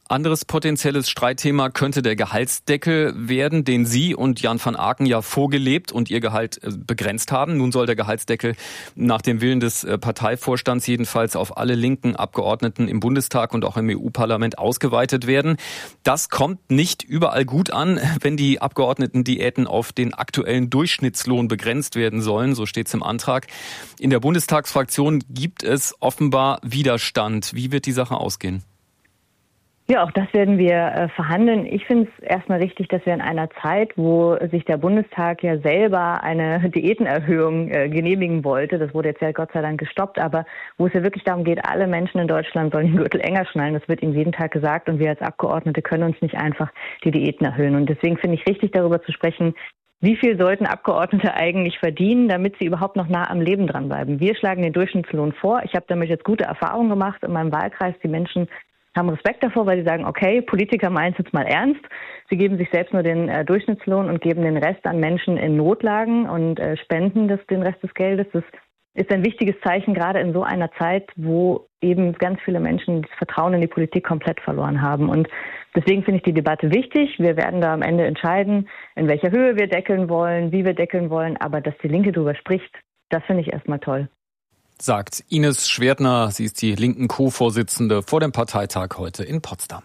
Anderes potenzielles Streitthema könnte der Gehaltsdeckel werden, den Sie und Jan van Aken ja vorgelebt und Ihr Gehalt begrenzt haben. Nun soll der Gehaltsdeckel nach dem Willen des Parteivorstands jedenfalls auf alle linken Abgeordneten im Bundestag und auch im E U-Parlament ausgeweitet werden. Das kommt nicht überall gut an, wenn die Abgeordnetendiäten auf den aktuellen Durchschnittslohn begrenzt werden sollen. So steht es im Antrag. In der Bundestagsfraktion gibt es offenbar Widerstand. Wie wird die Sache ausgehen? Ja, auch das werden wir äh, verhandeln. Ich finde es erstmal richtig, dass wir in einer Zeit, wo sich der Bundestag ja selber eine Diätenerhöhung äh, genehmigen wollte, das wurde jetzt ja Gott sei Dank gestoppt, aber wo es ja wirklich darum geht, alle Menschen in Deutschland sollen den Gürtel enger schnallen, das wird ihnen jeden Tag gesagt und wir als Abgeordnete können uns nicht einfach die Diäten erhöhen. Und deswegen finde ich richtig, darüber zu sprechen, wie viel sollten Abgeordnete eigentlich verdienen, damit sie überhaupt noch nah am Leben dranbleiben. Wir schlagen den Durchschnittslohn vor. Ich habe damit jetzt gute Erfahrungen gemacht in meinem Wahlkreis. Die Menschen haben Respekt davor, weil sie sagen, okay, Politiker meinen es jetzt mal ernst. Sie geben sich selbst nur den äh, Durchschnittslohn und geben den Rest an Menschen in Notlagen und äh, spenden das, den Rest des Geldes. Das ist ein wichtiges Zeichen, gerade in so einer Zeit, wo eben ganz viele Menschen das Vertrauen in die Politik komplett verloren haben. Und deswegen finde ich die Debatte wichtig. Wir werden da am Ende entscheiden, in welcher Höhe wir deckeln wollen, wie wir deckeln wollen. Aber dass die Linke darüber spricht, das finde ich erstmal toll. Sagt Ines Schwertner, sie ist die linken Co-Vorsitzende vor dem Parteitag heute in Potsdam.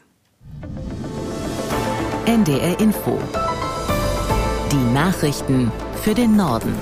N D R Info. Die Nachrichten für den Norden.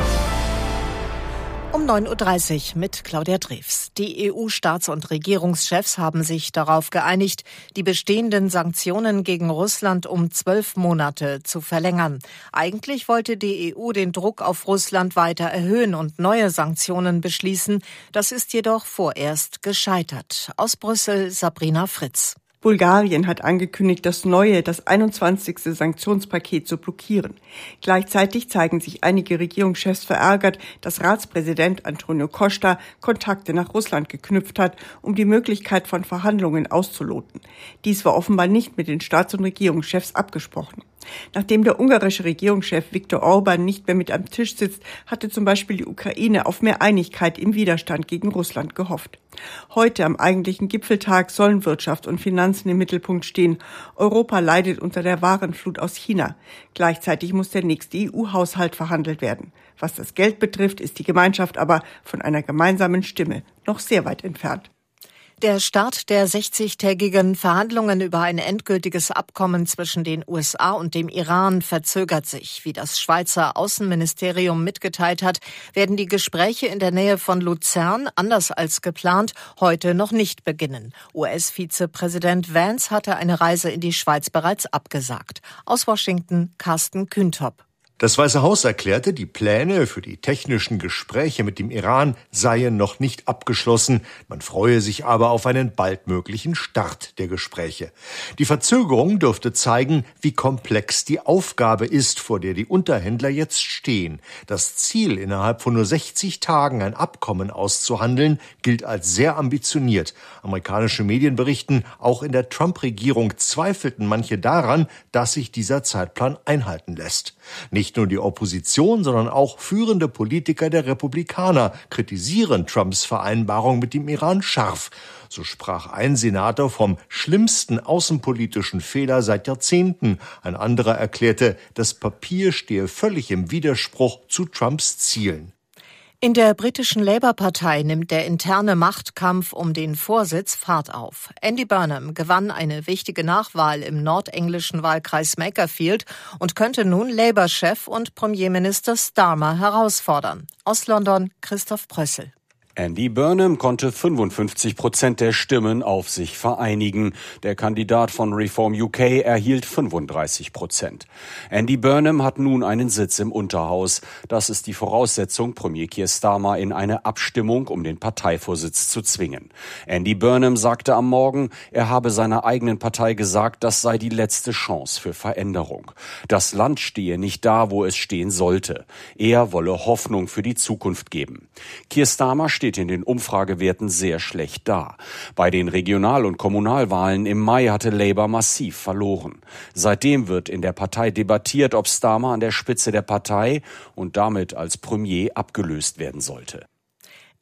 Um neun Uhr dreißig mit Claudia Drews. Die E U-Staats- und Regierungschefs haben sich darauf geeinigt, die bestehenden Sanktionen gegen Russland um zwölf Monate zu verlängern. Eigentlich wollte die E U den Druck auf Russland weiter erhöhen und neue Sanktionen beschließen. Das ist jedoch vorerst gescheitert. Aus Brüssel Sabrina Fritz. Bulgarien hat angekündigt, das neue, das einundzwanzigste Sanktionspaket zu blockieren. Gleichzeitig zeigen sich einige Regierungschefs verärgert, dass Ratspräsident Antonio Costa Kontakte nach Russland geknüpft hat, um die Möglichkeit von Verhandlungen auszuloten. Dies war offenbar nicht mit den Staats- und Regierungschefs abgesprochen. Nachdem der ungarische Regierungschef Viktor Orban nicht mehr mit am Tisch sitzt, hatte zum Beispiel die Ukraine auf mehr Einigkeit im Widerstand gegen Russland gehofft. Heute am eigentlichen Gipfeltag sollen Wirtschaft und Finanzen im Mittelpunkt stehen. Europa leidet unter der Warenflut aus China. Gleichzeitig muss der nächste E U-Haushalt verhandelt werden. Was das Geld betrifft, ist die Gemeinschaft aber von einer gemeinsamen Stimme noch sehr weit entfernt. Der Start der sechzigtägigen Verhandlungen über ein endgültiges Abkommen zwischen den U S A und dem Iran verzögert sich. Wie das Schweizer Außenministerium mitgeteilt hat, werden die Gespräche in der Nähe von Luzern, anders als geplant, heute noch nicht beginnen. U S-Vizepräsident Vance hatte eine Reise in die Schweiz bereits abgesagt. Aus Washington Carsten Kühntop. Das Weiße Haus erklärte, die Pläne für die technischen Gespräche mit dem Iran seien noch nicht abgeschlossen. Man freue sich aber auf einen bald möglichen Start der Gespräche. Die Verzögerung dürfte zeigen, wie komplex die Aufgabe ist, vor der die Unterhändler jetzt stehen. Das Ziel, innerhalb von nur sechzig Tagen ein Abkommen auszuhandeln, gilt als sehr ambitioniert. Amerikanische Medien berichten, auch in der Trump-Regierung zweifelten manche daran, dass sich dieser Zeitplan einhalten lässt. Nicht nur die Opposition, sondern auch führende Politiker der Republikaner kritisieren Trumps Vereinbarung mit dem Iran scharf. So sprach ein Senator vom schlimmsten außenpolitischen Fehler seit Jahrzehnten. Ein anderer erklärte, das Papier stehe völlig im Widerspruch zu Trumps Zielen. In der britischen Labour-Partei nimmt der interne Machtkampf um den Vorsitz Fahrt auf. Andy Burnham gewann eine wichtige Nachwahl im nordenglischen Wahlkreis Makerfield und könnte nun Labour-Chef und Premierminister Starmer herausfordern. Aus London Christoph Prössel. Andy Burnham konnte fünfundfünfzig Prozent der Stimmen auf sich vereinigen. Der Kandidat von Reform U K erhielt fünfunddreißig Prozent. Andy Burnham hat nun einen Sitz im Unterhaus. Das ist die Voraussetzung, Premier Keir Starmer in eine Abstimmung um den Parteivorsitz zu zwingen. Andy Burnham sagte am Morgen, er habe seiner eigenen Partei gesagt, das sei die letzte Chance für Veränderung. Das Land stehe nicht da, wo es stehen sollte. Er wolle Hoffnung für die Zukunft geben. Keir Starmer steht in den Umfragewerten sehr schlecht da. Bei den Regional- und Kommunalwahlen im Mai hatte Labour massiv verloren. Seitdem wird in der Partei debattiert, ob Starmer an der Spitze der Partei und damit als Premier abgelöst werden sollte.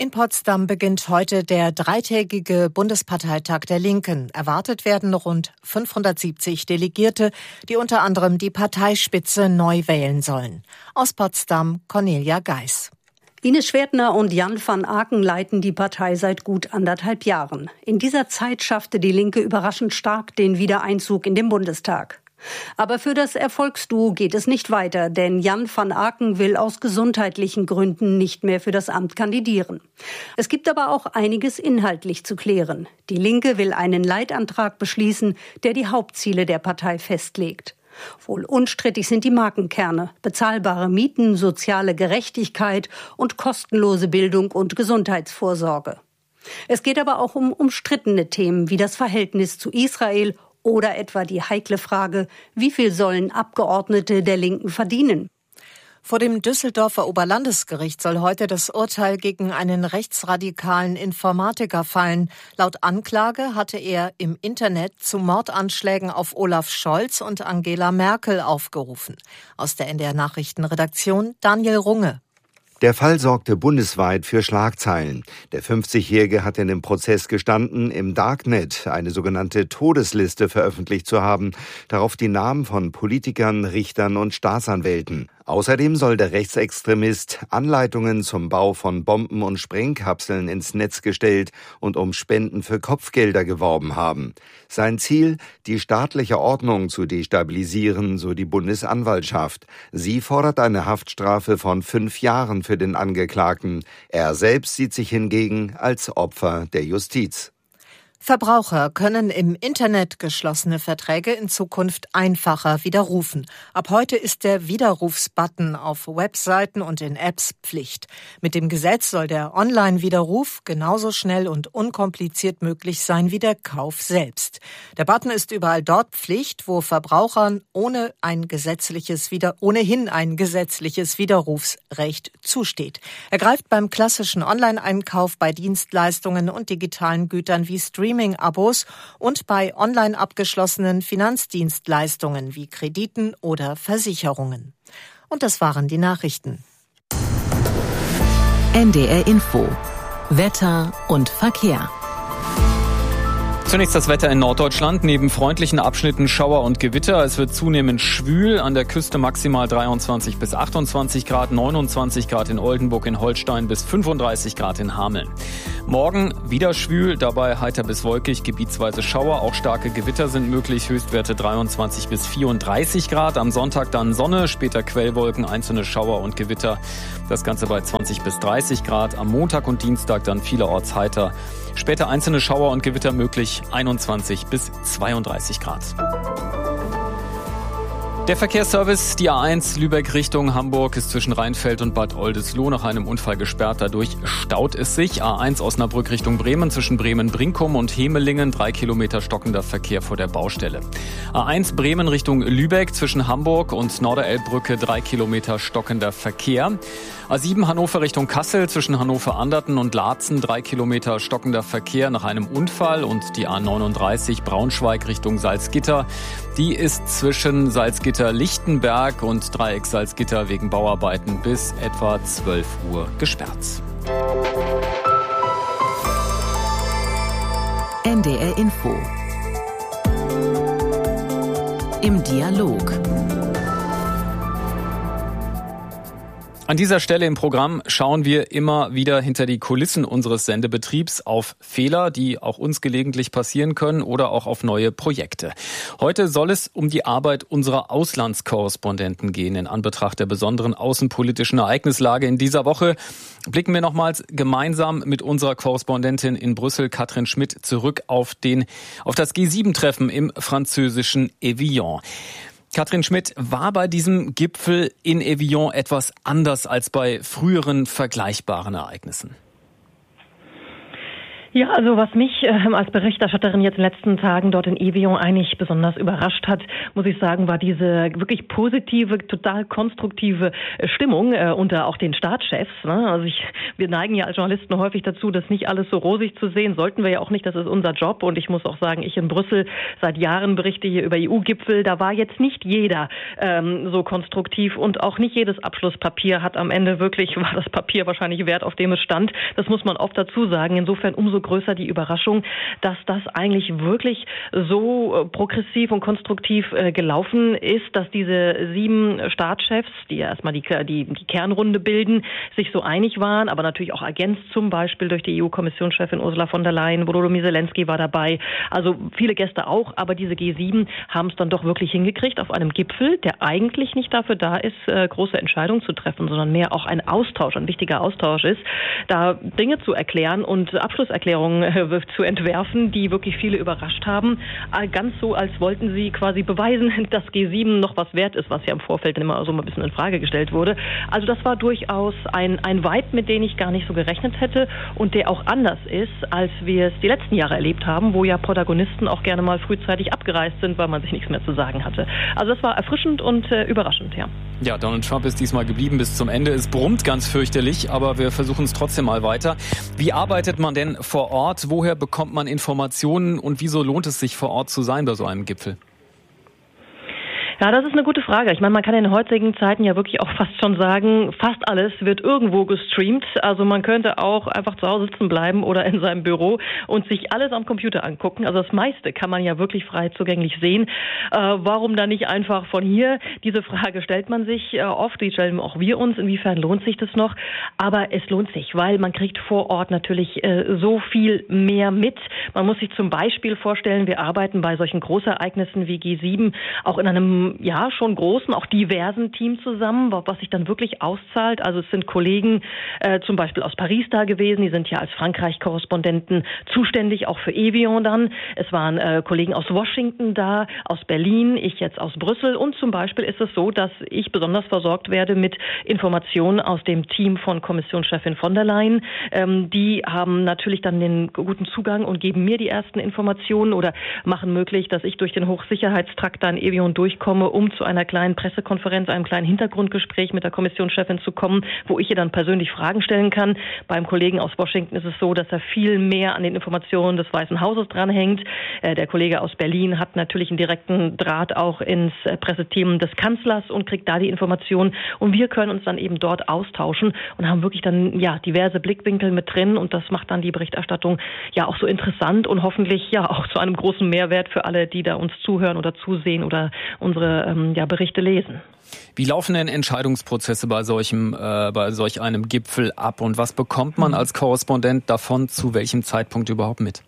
In Potsdam beginnt heute der dreitägige Bundesparteitag der Linken. Erwartet werden rund fünfhundertsiebzig Delegierte, die unter anderem die Parteispitze neu wählen sollen. Aus Potsdam Cornelia Geis. Ines Schwertner und Jan van Aken leiten die Partei seit gut anderthalb Jahren. In dieser Zeit schaffte die Linke überraschend stark den Wiedereinzug in den Bundestag. Aber für das Erfolgsduo geht es nicht weiter, denn Jan van Aken will aus gesundheitlichen Gründen nicht mehr für das Amt kandidieren. Es gibt aber auch einiges inhaltlich zu klären. Die Linke will einen Leitantrag beschließen, der die Hauptziele der Partei festlegt. Wohl unstrittig sind die Markenkerne: bezahlbare Mieten, soziale Gerechtigkeit und kostenlose Bildung und Gesundheitsvorsorge. Es geht aber auch um umstrittene Themen wie das Verhältnis zu Israel oder etwa die heikle Frage, wie viel sollen Abgeordnete der Linken verdienen? Vor dem Düsseldorfer Oberlandesgericht soll heute das Urteil gegen einen rechtsradikalen Informatiker fallen. Laut Anklage hatte er im Internet zu Mordanschlägen auf Olaf Scholz und Angela Merkel aufgerufen. Aus der N D R-Nachrichtenredaktion Daniel Runge. Der Fall sorgte bundesweit für Schlagzeilen. Der fünfzigjährige hat in dem Prozess gestanden, im Darknet eine sogenannte Todesliste veröffentlicht zu haben, darauf die Namen von Politikern, Richtern und Staatsanwälten. Außerdem soll der Rechtsextremist Anleitungen zum Bau von Bomben und Sprengkapseln ins Netz gestellt und um Spenden für Kopfgelder geworben haben. Sein Ziel, die staatliche Ordnung zu destabilisieren, so die Bundesanwaltschaft. Sie fordert eine Haftstrafe von fünf Jahren für den Angeklagten. Er selbst sieht sich hingegen als Opfer der Justiz. Verbraucher können im Internet geschlossene Verträge in Zukunft einfacher widerrufen. Ab heute ist der Widerrufsbutton auf Webseiten und in Apps Pflicht. Mit dem Gesetz soll der Online-Widerruf genauso schnell und unkompliziert möglich sein wie der Kauf selbst. Der Button ist überall dort Pflicht, wo Verbrauchern ohne ein gesetzliches Wider- ohnehin ein gesetzliches Widerrufsrecht zusteht. Er greift beim klassischen Online-Einkauf, bei Dienstleistungen und digitalen Gütern wie Streaming Streaming-Abos und bei online abgeschlossenen Finanzdienstleistungen wie Krediten oder Versicherungen. Und das waren die Nachrichten. N D R Info. Wetter und Verkehr. Zunächst das Wetter in Norddeutschland. Neben freundlichen Abschnitten Schauer und Gewitter. Es wird zunehmend schwül. An der Küste maximal dreiundzwanzig bis achtundzwanzig Grad, neunundzwanzig Grad in Oldenburg, in Holstein bis fünfunddreißig Grad in Hameln. Morgen wieder schwül, dabei heiter bis wolkig, gebietsweise Schauer. Auch starke Gewitter sind möglich. Höchstwerte dreiundzwanzig bis vierunddreißig Grad. Am Sonntag dann Sonne, später Quellwolken, einzelne Schauer und Gewitter. Das Ganze bei zwanzig bis dreißig Grad. Am Montag und Dienstag dann vielerorts heiter. Später einzelne Schauer und Gewitter möglich, einundzwanzig bis zweiunddreißig Grad. Der Verkehrsservice, die A eins Lübeck Richtung Hamburg, ist zwischen Rheinfeld und Bad Oldesloe nach einem Unfall gesperrt. Dadurch staut es sich. A eins Osnabrück Richtung Bremen zwischen Bremen-Brinkum und Hemelingen. Drei Kilometer stockender Verkehr vor der Baustelle. A eins Bremen Richtung Lübeck zwischen Hamburg und Norderelbbrücke. Drei Kilometer stockender Verkehr. A sieben Hannover Richtung Kassel zwischen Hannover-Anderten und Laatzen. Drei Kilometer stockender Verkehr nach einem Unfall. Und die A neununddreißig Braunschweig Richtung Salzgitter. Die ist zwischen Salzgitter-Lichtenberg und Dreieck Salzgitter wegen Bauarbeiten bis etwa zwölf Uhr gesperrt. N D R Info. Im Dialog. An dieser Stelle im Programm schauen wir immer wieder hinter die Kulissen unseres Sendebetriebs auf Fehler, die auch uns gelegentlich passieren können, oder auch auf neue Projekte. Heute soll es um die Arbeit unserer Auslandskorrespondenten gehen. In Anbetracht der besonderen außenpolitischen Ereignislage in dieser Woche blicken wir nochmals gemeinsam mit unserer Korrespondentin in Brüssel, Katrin Schmidt, zurück auf den, auf das G sieben Treffen im französischen Evian. Katrin Schmidt, war bei diesem Gipfel in Evian etwas anders als bei früheren vergleichbaren Ereignissen? Ja, also was mich äh, als Berichterstatterin jetzt in den letzten Tagen dort in Evian eigentlich besonders überrascht hat, muss ich sagen, war diese wirklich positive, total konstruktive äh, Stimmung äh, unter auch den Staatschefs. Ne? Also ich, wir neigen ja als Journalisten häufig dazu, das nicht alles so rosig zu sehen. Sollten wir ja auch nicht, das ist unser Job. Und ich muss auch sagen, ich in Brüssel seit Jahren berichte hier über E U-Gipfel. Da war jetzt nicht jeder ähm, so konstruktiv und auch nicht jedes Abschlusspapier hat am Ende wirklich, war das Papier wahrscheinlich wert, auf dem es stand. Das muss man oft dazu sagen. Insofern umso größer die Überraschung, dass das eigentlich wirklich so progressiv und konstruktiv äh, gelaufen ist, dass diese sieben Staatschefs, die ja erstmal die, die, die Kernrunde bilden, sich so einig waren, aber natürlich auch ergänzt zum Beispiel durch die E U-Kommissionschefin Ursula von der Leyen, Volodymyr Zelensky war dabei, also viele Gäste auch, aber diese G sieben haben es dann doch wirklich hingekriegt auf einem Gipfel, der eigentlich nicht dafür da ist, äh, große Entscheidungen zu treffen, sondern mehr auch ein Austausch, ein wichtiger Austausch ist, da Dinge zu erklären und Abschlusserklärungen zu entwerfen, die wirklich viele überrascht haben. Ganz so, als wollten sie quasi beweisen, dass G sieben noch was wert ist, was ja im Vorfeld immer so ein bisschen in Frage gestellt wurde. Also das war durchaus ein, ein Vibe, mit dem ich gar nicht so gerechnet hätte und der auch anders ist, als wir es die letzten Jahre erlebt haben, wo ja Protagonisten auch gerne mal frühzeitig abgereist sind, weil man sich nichts mehr zu sagen hatte. Also das war erfrischend und äh, überraschend, ja. Ja, Donald Trump ist diesmal geblieben bis zum Ende. Es brummt ganz fürchterlich, aber wir versuchen es trotzdem mal weiter. Wie arbeitet man denn vor Ort? Woher bekommt man Informationen und wieso lohnt es sich vor Ort zu sein bei so einem Gipfel? Ja, das ist eine gute Frage. Ich meine, man kann in den heutigen Zeiten ja wirklich auch fast schon sagen, fast alles wird irgendwo gestreamt. Also man könnte auch einfach zu Hause sitzen bleiben oder in seinem Büro und sich alles am Computer angucken. Also das meiste kann man ja wirklich frei zugänglich sehen. Äh, warum dann nicht einfach von hier? Diese Frage stellt man sich äh, oft, die stellen auch wir uns. Inwiefern lohnt sich das noch? Aber es lohnt sich, weil man kriegt vor Ort natürlich äh, so viel mehr mit. Man muss sich zum Beispiel vorstellen, wir arbeiten bei solchen Großereignissen wie G sieben auch in einem ja, schon großen, auch diversen Team zusammen, was sich dann wirklich auszahlt. Also es sind Kollegen äh, zum Beispiel aus Paris da gewesen, die sind ja als Frankreich-Korrespondenten zuständig, auch für Evian dann. Es waren äh, Kollegen aus Washington da, aus Berlin, ich jetzt aus Brüssel und zum Beispiel ist es so, dass ich besonders versorgt werde mit Informationen aus dem Team von Kommissionschefin von der Leyen. Ähm, die haben natürlich dann den guten Zugang und geben mir die ersten Informationen oder machen möglich, dass ich durch den Hochsicherheitstrakt da in Evian durchkomme, um zu einer kleinen Pressekonferenz, einem kleinen Hintergrundgespräch mit der Kommissionschefin zu kommen, wo ich ihr dann persönlich Fragen stellen kann. Beim Kollegen aus Washington ist es so, dass er viel mehr an den Informationen des Weißen Hauses dranhängt. Der Kollege aus Berlin hat natürlich einen direkten Draht auch ins Presseteam des Kanzlers und kriegt da die Informationen. Und wir können uns dann eben dort austauschen und haben wirklich dann ja diverse Blickwinkel mit drin und das macht dann die Berichterstattung ja auch so interessant und hoffentlich ja auch zu einem großen Mehrwert für alle, die da uns zuhören oder zusehen oder unsere ähm, ja, Berichte lesen. Wie laufen denn Entscheidungsprozesse bei solchem, äh, bei solch einem Gipfel ab und was bekommt man als Korrespondent davon zu welchem Zeitpunkt überhaupt mit?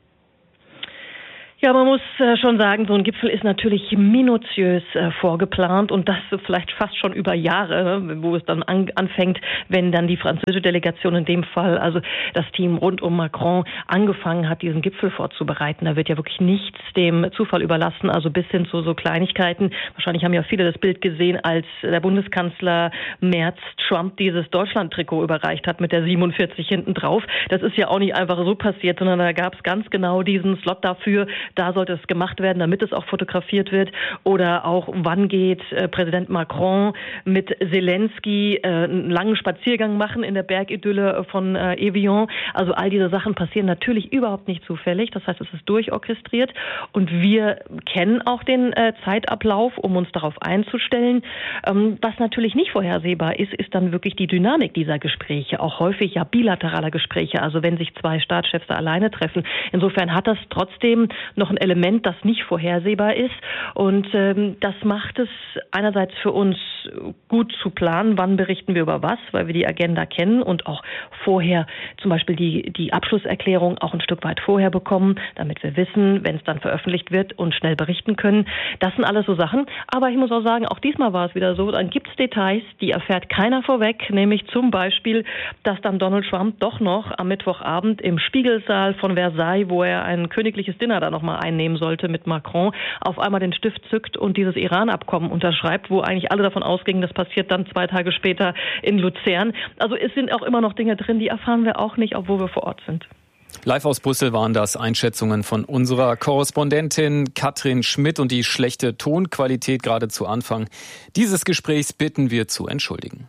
Ja, man muss äh, schon sagen, so ein Gipfel ist natürlich minutiös äh, vorgeplant und das vielleicht fast schon über Jahre, ne, wo es dann an, anfängt, wenn dann die französische Delegation in dem Fall, also das Team rund um Macron, angefangen hat, diesen Gipfel vorzubereiten. Da wird ja wirklich nichts dem Zufall überlassen, also bis hin zu so Kleinigkeiten. Wahrscheinlich haben ja viele das Bild gesehen, als der Bundeskanzler Merz Trump dieses Deutschland-Trikot überreicht hat mit der siebenundvierzig hinten drauf. Das ist ja auch nicht einfach so passiert, sondern da gab es ganz genau diesen Slot dafür. Da sollte es gemacht werden, damit es auch fotografiert wird. Oder auch, wann geht äh, Präsident Macron mit Zelensky äh, einen langen Spaziergang machen in der Bergidylle von äh, Evian. Also all diese Sachen passieren natürlich überhaupt nicht zufällig. Das heißt, es ist durchorchestriert. Und wir kennen auch den äh, Zeitablauf, um uns darauf einzustellen. Ähm, was natürlich nicht vorhersehbar ist, ist dann wirklich die Dynamik dieser Gespräche. Auch häufig ja bilateraler Gespräche. Also wenn sich zwei Staatschefs da alleine treffen. Insofern hat das trotzdem noch ein Element, das nicht vorhersehbar ist. Und ähm, das macht es einerseits für uns gut zu planen, wann berichten wir über was, weil wir die Agenda kennen und auch vorher zum Beispiel die, die Abschlusserklärung auch ein Stück weit vorher bekommen, damit wir wissen, wenn es dann veröffentlicht wird und schnell berichten können. Das sind alles so Sachen. Aber ich muss auch sagen, auch diesmal war es wieder so, dann gibt es Details, die erfährt keiner vorweg, nämlich zum Beispiel, dass dann Donald Trump doch noch am Mittwochabend im Spiegelsaal von Versailles, wo er ein königliches Dinner da noch mal einnehmen sollte mit Macron, auf einmal den Stift zückt und dieses Iran-Abkommen unterschreibt, wo eigentlich alle davon ausgingen, das passiert dann zwei Tage später in Luzern. Also es sind auch immer noch Dinge drin, die erfahren wir auch nicht, obwohl wir vor Ort sind. Live aus Brüssel waren das Einschätzungen von unserer Korrespondentin Katrin Schmidt, und die schlechte Tonqualität gerade zu Anfang dieses Gesprächs bitten wir zu entschuldigen.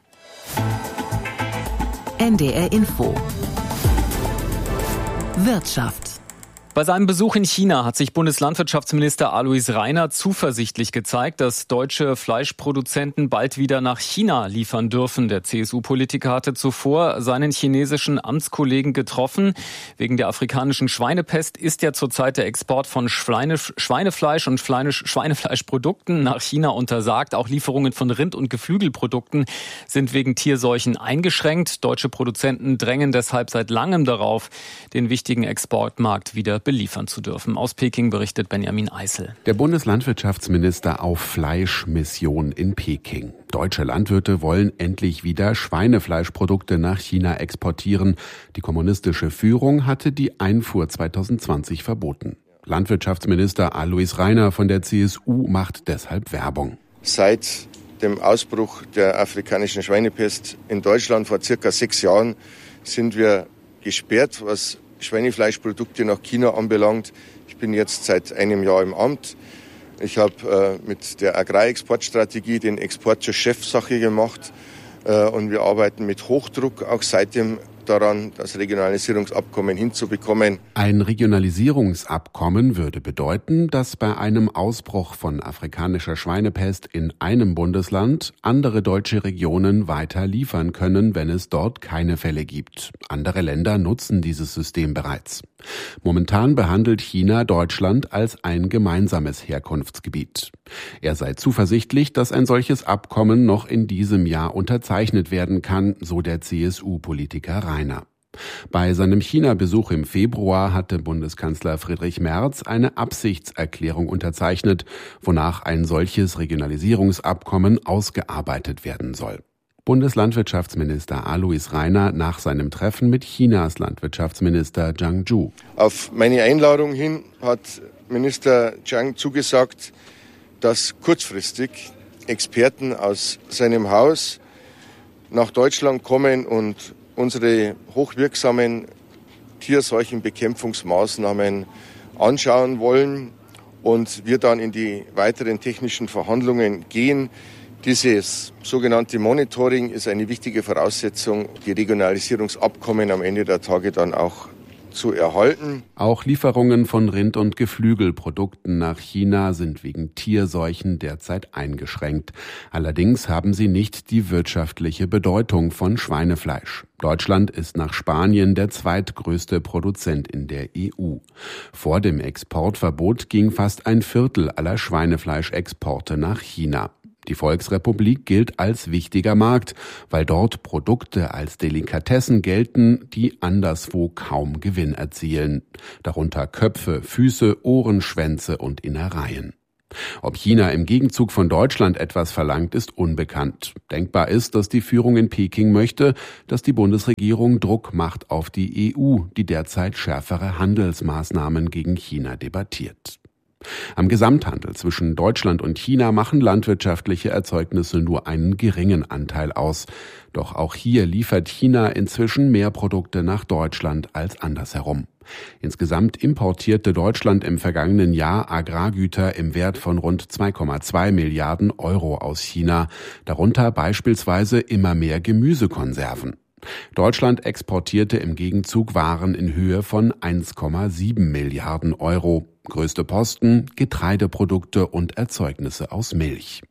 N D R Info. Wirtschaft. Bei seinem Besuch in China hat sich Bundeslandwirtschaftsminister Alois Rainer zuversichtlich gezeigt, dass deutsche Fleischproduzenten bald wieder nach China liefern dürfen. Der C S U-Politiker hatte zuvor seinen chinesischen Amtskollegen getroffen. Wegen der afrikanischen Schweinepest ist ja zurzeit der Export von Schweine, Schweinefleisch und Schweinefleischprodukten nach China untersagt. Auch Lieferungen von Rind- und Geflügelprodukten sind wegen Tierseuchen eingeschränkt. Deutsche Produzenten drängen deshalb seit langem darauf, den wichtigen Exportmarkt wieder beliefern zu dürfen. Aus Peking berichtet Benjamin Eisel. Der Bundeslandwirtschaftsminister auf Fleischmission in Peking. Deutsche Landwirte wollen endlich wieder Schweinefleischprodukte nach China exportieren. Die kommunistische Führung hatte die Einfuhr zwanzig zwanzig verboten. Landwirtschaftsminister Alois Rainer von der C S U macht deshalb Werbung. Seit dem Ausbruch der afrikanischen Schweinepest in Deutschland vor circa sechs Jahren sind wir gesperrt, was Schweinefleischprodukte nach China anbelangt. Ich bin jetzt seit einem Jahr im Amt. Ich habe äh, mit der Agrarexportstrategie den Export zur Chefsache gemacht äh, und wir arbeiten mit Hochdruck auch seitdem daran, das Regionalisierungsabkommen hinzubekommen. Ein Regionalisierungsabkommen würde bedeuten, dass bei einem Ausbruch von afrikanischer Schweinepest in einem Bundesland andere deutsche Regionen weiter liefern können, wenn es dort keine Fälle gibt. Andere Länder nutzen dieses System bereits. Momentan behandelt China Deutschland als ein gemeinsames Herkunftsgebiet. Er sei zuversichtlich, dass ein solches Abkommen noch in diesem Jahr unterzeichnet werden kann, so der C S U-Politiker Rainer. Bei seinem China-Besuch im Februar hatte Bundeskanzler Friedrich Merz eine Absichtserklärung unterzeichnet, wonach ein solches Regionalisierungsabkommen ausgearbeitet werden soll. Bundeslandwirtschaftsminister Alois Rainer nach seinem Treffen mit Chinas Landwirtschaftsminister Zhang Zhu. Auf meine Einladung hin hat Minister Zhang zugesagt, dass kurzfristig Experten aus seinem Haus nach Deutschland kommen und unsere hochwirksamen Tierseuchenbekämpfungsmaßnahmen anschauen wollen und wir dann in die weiteren technischen Verhandlungen gehen. Dieses sogenannte Monitoring ist eine wichtige Voraussetzung, die Regionalisierungsabkommen am Ende der Tage dann auch zu erhalten. Auch Lieferungen von Rind- und Geflügelprodukten nach China sind wegen Tierseuchen derzeit eingeschränkt. Allerdings haben sie nicht die wirtschaftliche Bedeutung von Schweinefleisch. Deutschland ist nach Spanien der zweitgrößte Produzent in der E U. Vor dem Exportverbot ging fast ein Viertel aller Schweinefleischexporte nach China. Die Volksrepublik gilt als wichtiger Markt, weil dort Produkte als Delikatessen gelten, die anderswo kaum Gewinn erzielen. Darunter Köpfe, Füße, Ohren, Schwänze und Innereien. Ob China im Gegenzug von Deutschland etwas verlangt, ist unbekannt. Denkbar ist, dass die Führung in Peking möchte, dass die Bundesregierung Druck macht auf die E U, die derzeit schärfere Handelsmaßnahmen gegen China debattiert. Am Gesamthandel zwischen Deutschland und China machen landwirtschaftliche Erzeugnisse nur einen geringen Anteil aus. Doch auch hier liefert China inzwischen mehr Produkte nach Deutschland als andersherum. Insgesamt importierte Deutschland im vergangenen Jahr Agrargüter im Wert von rund zwei Komma zwei Milliarden Euro aus China, darunter beispielsweise immer mehr Gemüsekonserven. Deutschland exportierte im Gegenzug Waren in Höhe von eins Komma sieben Milliarden Euro. Größte Posten Getreideprodukte und Erzeugnisse aus Milch.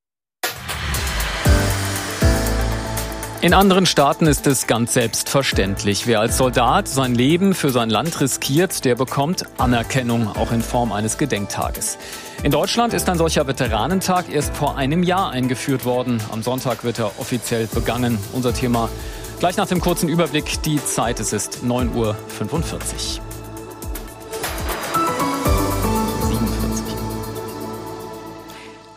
In anderen Staaten ist es ganz selbstverständlich. Wer als Soldat sein Leben für sein Land riskiert, der bekommt Anerkennung, auch in Form eines Gedenktages. In Deutschland ist ein solcher Veteranentag erst vor einem Jahr eingeführt worden. Am Sonntag wird er offiziell begangen. Unser Thema gleich nach dem kurzen Überblick. Die Zeit, es ist neun Uhr fünfundvierzig.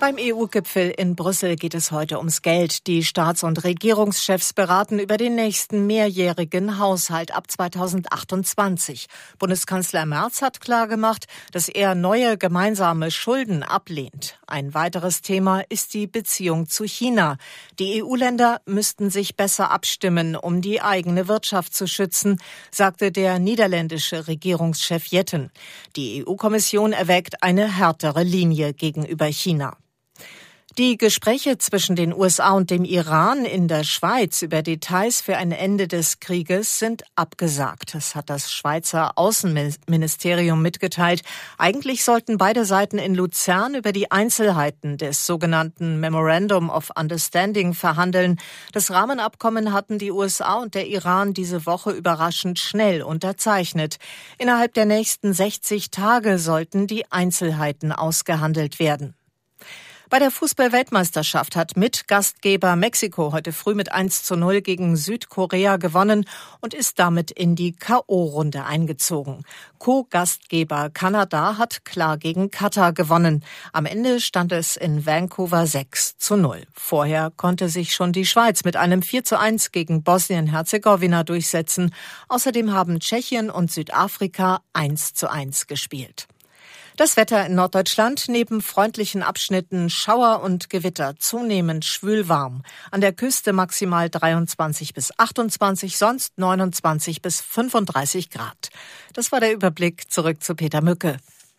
Beim E U-Gipfel in Brüssel geht es heute ums Geld. Die Staats- und Regierungschefs beraten über den nächsten mehrjährigen Haushalt ab zweitausendachtundzwanzig. Bundeskanzler Merz hat klargemacht, dass er neue gemeinsame Schulden ablehnt. Ein weiteres Thema ist die Beziehung zu China. Die E U-Länder müssten sich besser abstimmen, um die eigene Wirtschaft zu schützen, sagte der niederländische Regierungschef Jetten. Die E U-Kommission erwägt eine härtere Linie gegenüber China. Die Gespräche zwischen den U S A und dem Iran in der Schweiz über Details für ein Ende des Krieges sind abgesagt. Das hat das Schweizer Außenministerium mitgeteilt. Eigentlich sollten beide Seiten in Luzern über die Einzelheiten des sogenannten Memorandum of Understanding verhandeln. Das Rahmenabkommen hatten die U S A und der Iran diese Woche überraschend schnell unterzeichnet. Innerhalb der nächsten sechzig Tage sollten die Einzelheiten ausgehandelt werden. Bei der Fußball-Weltmeisterschaft hat Mitgastgeber Mexiko heute früh mit eins zu null gegen Südkorea gewonnen und ist damit in die K O-Runde eingezogen. Co-Gastgeber Kanada hat klar gegen Katar gewonnen. Am Ende stand es in Vancouver sechs zu null. Vorher konnte sich schon die Schweiz mit einem vier zu eins gegen Bosnien-Herzegowina durchsetzen. Außerdem haben Tschechien und Südafrika eins zu eins gespielt. Das Wetter in Norddeutschland: neben freundlichen Abschnitten Schauer und Gewitter, zunehmend schwülwarm. An der Küste maximal dreiundzwanzig bis achtundzwanzig, sonst neunundzwanzig bis fünfunddreißig Grad. Das war der Überblick. Zurück zu Peter Mücke.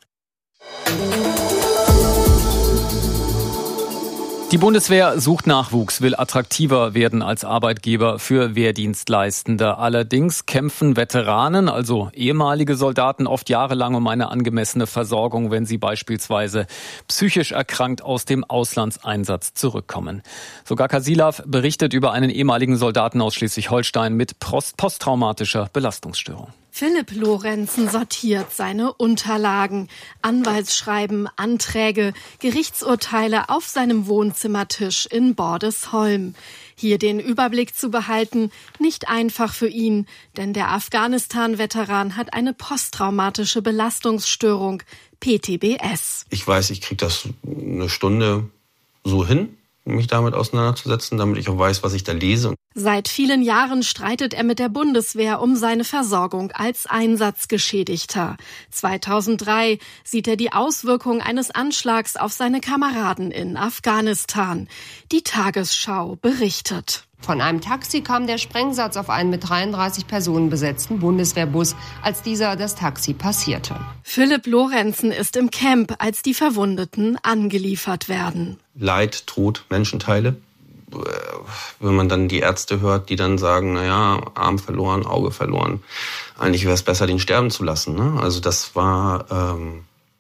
Die Bundeswehr sucht Nachwuchs, will attraktiver werden als Arbeitgeber für Wehrdienstleistende. Allerdings kämpfen Veteranen, also ehemalige Soldaten, oft jahrelang um eine angemessene Versorgung, wenn sie beispielsweise psychisch erkrankt aus dem Auslandseinsatz zurückkommen. Sogar Kasilav berichtet über einen ehemaligen Soldaten aus Schleswig-Holstein mit post- posttraumatischer Belastungsstörung. Philipp Lorenzen sortiert seine Unterlagen, Anwaltsschreiben, Anträge, Gerichtsurteile auf seinem Wohnzimmertisch in Bordesholm. Hier den Überblick zu behalten, nicht einfach für ihn, denn der Afghanistan-Veteran hat eine posttraumatische Belastungsstörung, P T B S. Ich weiß, ich kriege das eine Stunde so hin, mich damit auseinanderzusetzen, damit ich auch weiß, was ich da lese. Seit vielen Jahren streitet er mit der Bundeswehr um seine Versorgung als Einsatzgeschädigter. zweitausenddrei sieht er die Auswirkung eines Anschlags auf seine Kameraden in Afghanistan. Die Tagesschau berichtet. Von einem Taxi kam der Sprengsatz auf einen mit dreiunddreißig Personen besetzten Bundeswehrbus, als dieser das Taxi passierte. Philipp Lorenzen ist im Camp, als die Verwundeten angeliefert werden. Leid, Tod, Menschenteile. Wenn man dann die Ärzte hört, die dann sagen, naja, Arm verloren, Auge verloren. Eigentlich wäre es besser, den sterben zu lassen. Ne? Also das war, ähm,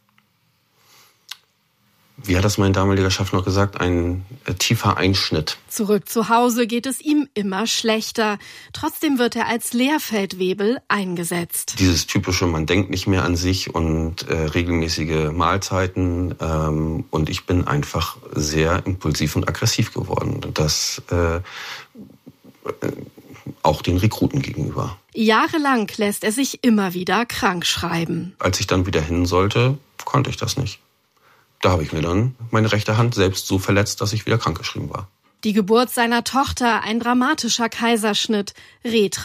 wie hat das mein damaliger Chef noch gesagt, ein äh, tiefer Einschnitt. Zurück zu Hause geht es ihm immer schlechter. Trotzdem wird er als Lehrfeldwebel eingesetzt. Dieses typische, man denkt nicht mehr an sich und äh, regelmäßige Mahlzeiten. Ähm, und ich bin einfach sehr impulsiv und aggressiv geworden. Das äh, auch den Rekruten gegenüber. Jahrelang lässt er sich immer wieder krank schreiben. Als ich dann wieder hin sollte, konnte ich das nicht. Da habe ich mir dann meine rechte Hand selbst so verletzt, dass ich wieder krankgeschrieben war. Die Geburt seiner Tochter, ein dramatischer Kaiserschnitt, Retra